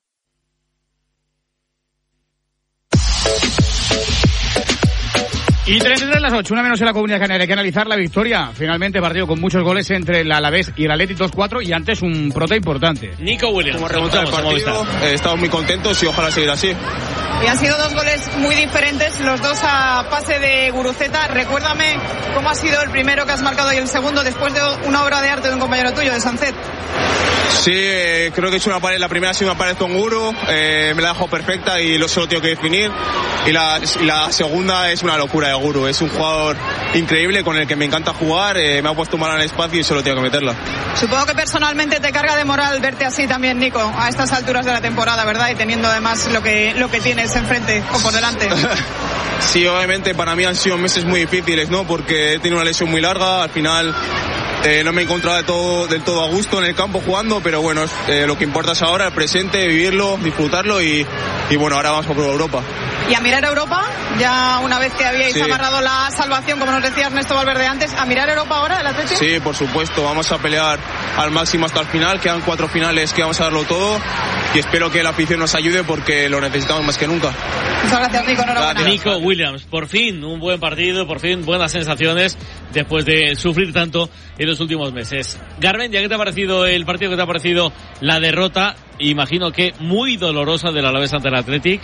Y treinta y tres las ocho, una menos en la Comunidad Canaria. Hay que analizar la victoria. Finalmente partido con muchos goles entre el Alavés y el Athletic dos cuatro y antes un prota importante. Nico Williams. Como remontar el partido, eh, estamos muy contentos y ojalá seguir así. Y han sido dos goles muy diferentes, los dos a pase de Guruceta. Recuérdame cómo ha sido el primero que has marcado y el segundo después de una obra de arte de un compañero tuyo, de Sancet. Sí, eh, creo que he hecho una pared, la primera sí me pared con Guru, eh, me la dejo perfecta y lo solo tengo que definir. Y la, y la segunda es una locura de Guru, es un jugador increíble con el que me encanta jugar, eh, me ha puesto mal en el espacio y solo tengo que meterla. Supongo que personalmente te carga de moral verte así también, Nico, a estas alturas de la temporada, ¿verdad? Y teniendo además lo que, lo que tienes enfrente o por delante. Sí, obviamente para mí han sido meses muy difíciles, ¿no? Porque he tenido una lesión muy larga, al final Eh, no me he encontrado de todo, del todo a gusto en el campo jugando, pero bueno, eh, lo que importa es ahora, el presente, vivirlo, disfrutarlo y, y bueno, ahora vamos por Europa. Y a mirar a Europa, ya una vez que habíais Sí. amarrado la salvación, como nos decía Ernesto Valverde antes, a mirar a Europa ahora, el Atleti. Sí, por supuesto, vamos a pelear al máximo hasta el final, quedan cuatro finales que vamos a darlo todo y espero que la afición nos ayude porque lo necesitamos más que nunca. Muchas gracias, Nico, enhorabuena. Nico Williams, por fin un buen partido, por fin buenas sensaciones después de sufrir tanto en los últimos meses. Garben, ¿ya qué te ha parecido el partido? ¿Qué te ha parecido la derrota? Imagino que muy dolorosa del Alavés ante el Athletic.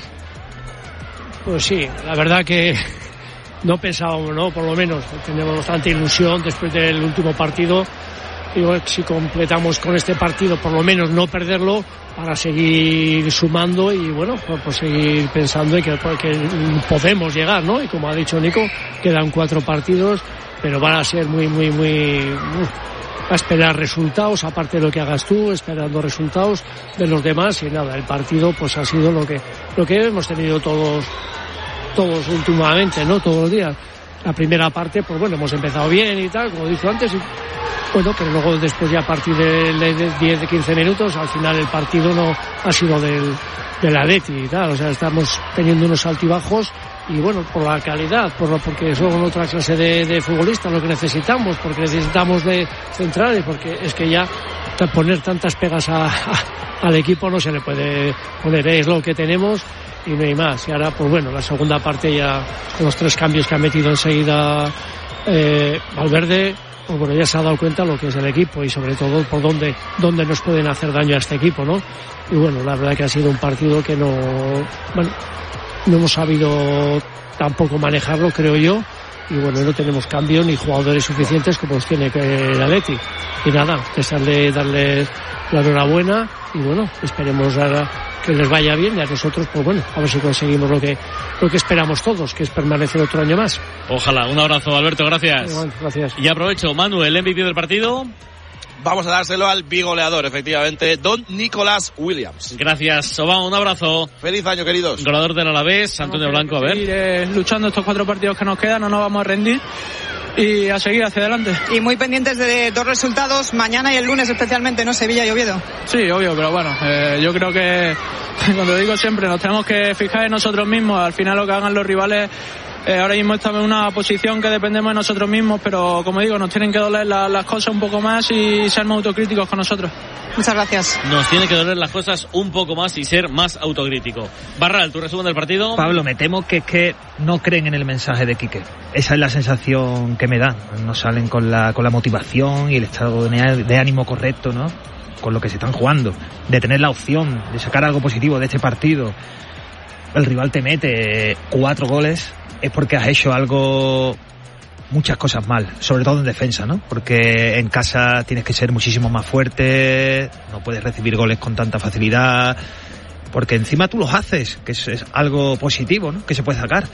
Pues sí, la verdad que no pensábamos, ¿no? Por lo menos tenemos bastante ilusión después del último partido. Digo, si completamos con este partido, por lo menos no perderlo, para seguir sumando y bueno, pues, pues seguir pensando en que, que podemos llegar, ¿no? Y como ha dicho Nico, quedan cuatro partidos, pero van a ser muy, muy, muy... Uh, a esperar resultados, aparte de lo que hagas tú, esperando resultados de los demás y nada, el partido pues ha sido lo que lo que hemos tenido todos todos últimamente, ¿no? Todos los días. La primera parte, pues bueno, hemos empezado bien y tal, como he dicho antes, y, bueno, pero luego después ya a partir de, de diez, de quince minutos, al final el partido no ha sido del, del Atleti y tal, o sea, estamos teniendo unos altibajos y bueno, por la calidad, por lo, porque son otra clase de, de futbolistas lo que necesitamos, porque necesitamos de centrales, porque es que ya poner tantas pegas a, a, al equipo no se le puede poner, es lo que tenemos y no hay más. Y ahora, pues bueno, la segunda parte ya con los tres cambios que ha metido enseguida eh, Valverde, pues bueno, ya se ha dado cuenta lo que es el equipo y sobre todo por dónde, dónde nos pueden hacer daño a este equipo, ¿no? Y bueno, la verdad que ha sido un partido que no, bueno, no hemos sabido tampoco manejarlo, creo yo, y bueno, no tenemos cambio ni jugadores suficientes como los tiene el Atleti. Y nada, desearle, darles la enhorabuena y bueno, esperemos ahora que les vaya bien y a nosotros, pues bueno, a ver si conseguimos lo que lo que esperamos todos, que es permanecer otro año más. Ojalá. Un abrazo, Alberto, gracias. Bueno, gracias. Y aprovecho, Manuel, el M V P del partido. Vamos a dárselo al bigoleador, efectivamente, don Nicolás Williams. Gracias, Obama, un abrazo. Feliz año, queridos. Goleador del Alavés, Antonio Blanco, a ver. Seguir eh, luchando estos cuatro partidos que nos quedan, no nos vamos a rendir y a seguir hacia adelante. Y muy pendientes de dos resultados, mañana y el lunes especialmente, ¿no? Sevilla y Oviedo. Sí, obvio, pero bueno, eh, yo creo que, cuando digo siempre, nos tenemos que fijar en nosotros mismos. Al final lo que hagan los rivales, eh, ahora mismo estamos en una posición que dependemos de nosotros mismos, pero como digo, nos tienen que doler la, las cosas un poco más y ser más autocríticos con nosotros. Muchas gracias. Nos tiene que doler las cosas un poco más y ser más autocrítico. Barral, tu resumen del partido. Pablo, me temo que es que no creen en el mensaje de Quique. Esa es la sensación que me da. No salen con la, con la motivación y el estado de, de ánimo correcto, ¿no? Con lo que se están jugando. De tener la opción de sacar algo positivo de este partido. El rival te mete cuatro goles, es porque has hecho algo... muchas cosas mal, sobre todo en defensa, ¿no? Porque en casa tienes que ser muchísimo más fuerte, no puedes recibir goles con tanta facilidad, porque encima tú los haces, que es, es algo positivo, ¿no? Que se puede sacar,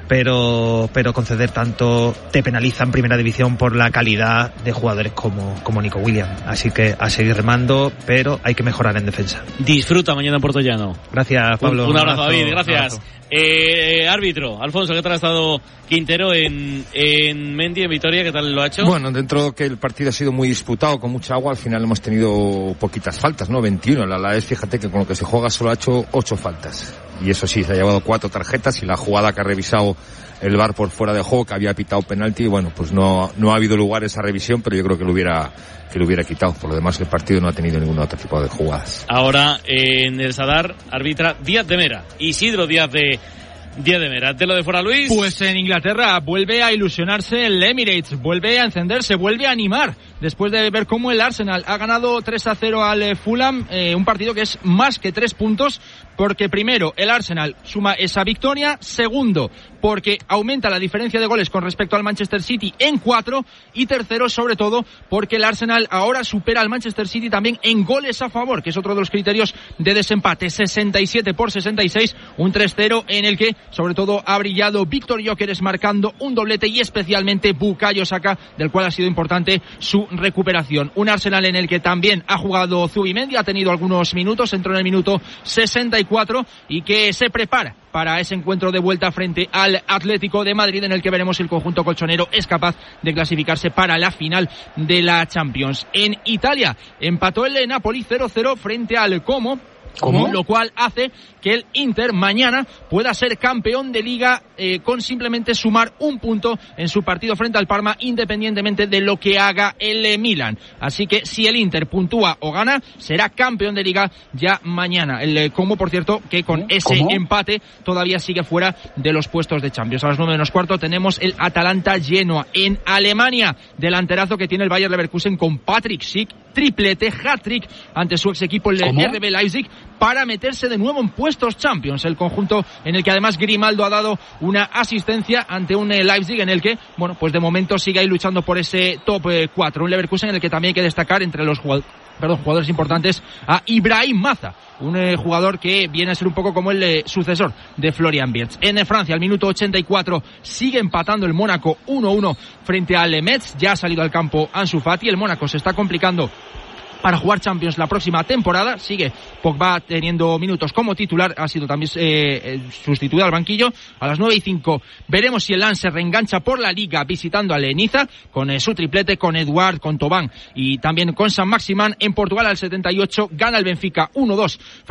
pero pero conceder tanto te penaliza en primera división por la calidad de jugadores como, como Nico Williams. Así que a seguir remando, pero hay que mejorar en defensa. Disfruta mañana en Portollano. Gracias, Pablo. Un, un abrazo, David, un gracias. abrazo. Eh, árbitro, Alfonso, ¿qué tal ha estado Quintero en, en Mendy, en Vitoria? ¿Qué tal lo ha hecho? Bueno, dentro de que el partido ha sido muy disputado, con mucha agua, al final hemos tenido poquitas faltas, ¿no? veintiuno. La Alavés, fíjate que con lo que se juega solo ha hecho ocho faltas. Y eso sí, se ha llevado cuatro tarjetas y la jugada que ha revisado el V A R por fuera de juego, que había pitado penalti, bueno, pues no, no ha habido lugar esa revisión, pero yo creo que lo hubiera, que lo hubiera quitado. Por lo demás, el partido no ha tenido ningún otro tipo de jugadas. Ahora, en el Sadar, arbitra Díaz de Mera. Isidro Díaz de Díaz de Mera. ¿Te lo de fuera, Luis? Pues en Inglaterra vuelve a ilusionarse el Emirates, vuelve a encenderse, vuelve a animar, después de ver cómo el Arsenal ha ganado tres a cero al Fulham, eh, un partido que es más que tres puntos, porque primero el Arsenal suma esa victoria, segundo porque aumenta la diferencia de goles con respecto al Manchester City en cuatro, y tercero sobre todo porque el Arsenal ahora supera al Manchester City también en goles a favor, que es otro de los criterios de desempate, sesenta y siete por sesenta y seis, un tres cero en el que sobre todo ha brillado Víctor Gyökeres marcando un doblete y especialmente Bukayo Saka, del cual ha sido importante su recuperación. Un Arsenal en el que también ha jugado Zubimendi, ha tenido algunos minutos, entró en el minuto sesenta y cuatro y que se prepara para ese encuentro de vuelta frente al Atlético de Madrid, en el que veremos si el conjunto colchonero es capaz de clasificarse para la final de la Champions. En Italia empató el Napoli cero cero frente al Como. ¿Cómo? Lo cual hace que el Inter mañana pueda ser campeón de Liga eh, con simplemente sumar un punto en su partido frente al Parma, independientemente de lo que haga el eh, Milan. Así que si el Inter puntúa o gana, será campeón de Liga ya mañana. El eh, Como, por cierto, que con ese ¿Cómo? empate todavía sigue fuera de los puestos de Champions. A las nueve menos cuarto tenemos el Atalanta-Genoa en Alemania. Delanterazo que tiene el Bayer Leverkusen con Patrick Schick, triplete, hat-trick ante su ex equipo el ¿Cómo? R B Leipzig, para meterse de nuevo en puestos Champions. El conjunto en el que además Grimaldo ha dado una asistencia ante un Leipzig en el que, bueno, pues de momento sigue ahí luchando por ese top cuatro. Un Leverkusen en el que también hay que destacar entre los jugadores, perdón, jugadores importantes a Ibrahim Maza, un eh, jugador que viene a ser un poco como el eh, sucesor de Florian Wirtz. En eh, Francia, al minuto ochenta y cuatro, sigue empatando el Mónaco uno uno frente al Metz. Ya ha salido al campo Ansu Fati. El Mónaco se está complicando para jugar Champions la próxima temporada. Sigue Pogba teniendo minutos como titular, ha sido también eh, sustituido al banquillo. A las nueve y cinco veremos si el Lens se reengancha por la Liga visitando a Niza con eh, su triplete, con Eduard, con Thauvin y también con San Maximán. En Portugal, al setenta y ocho, gana el Benfica uno dos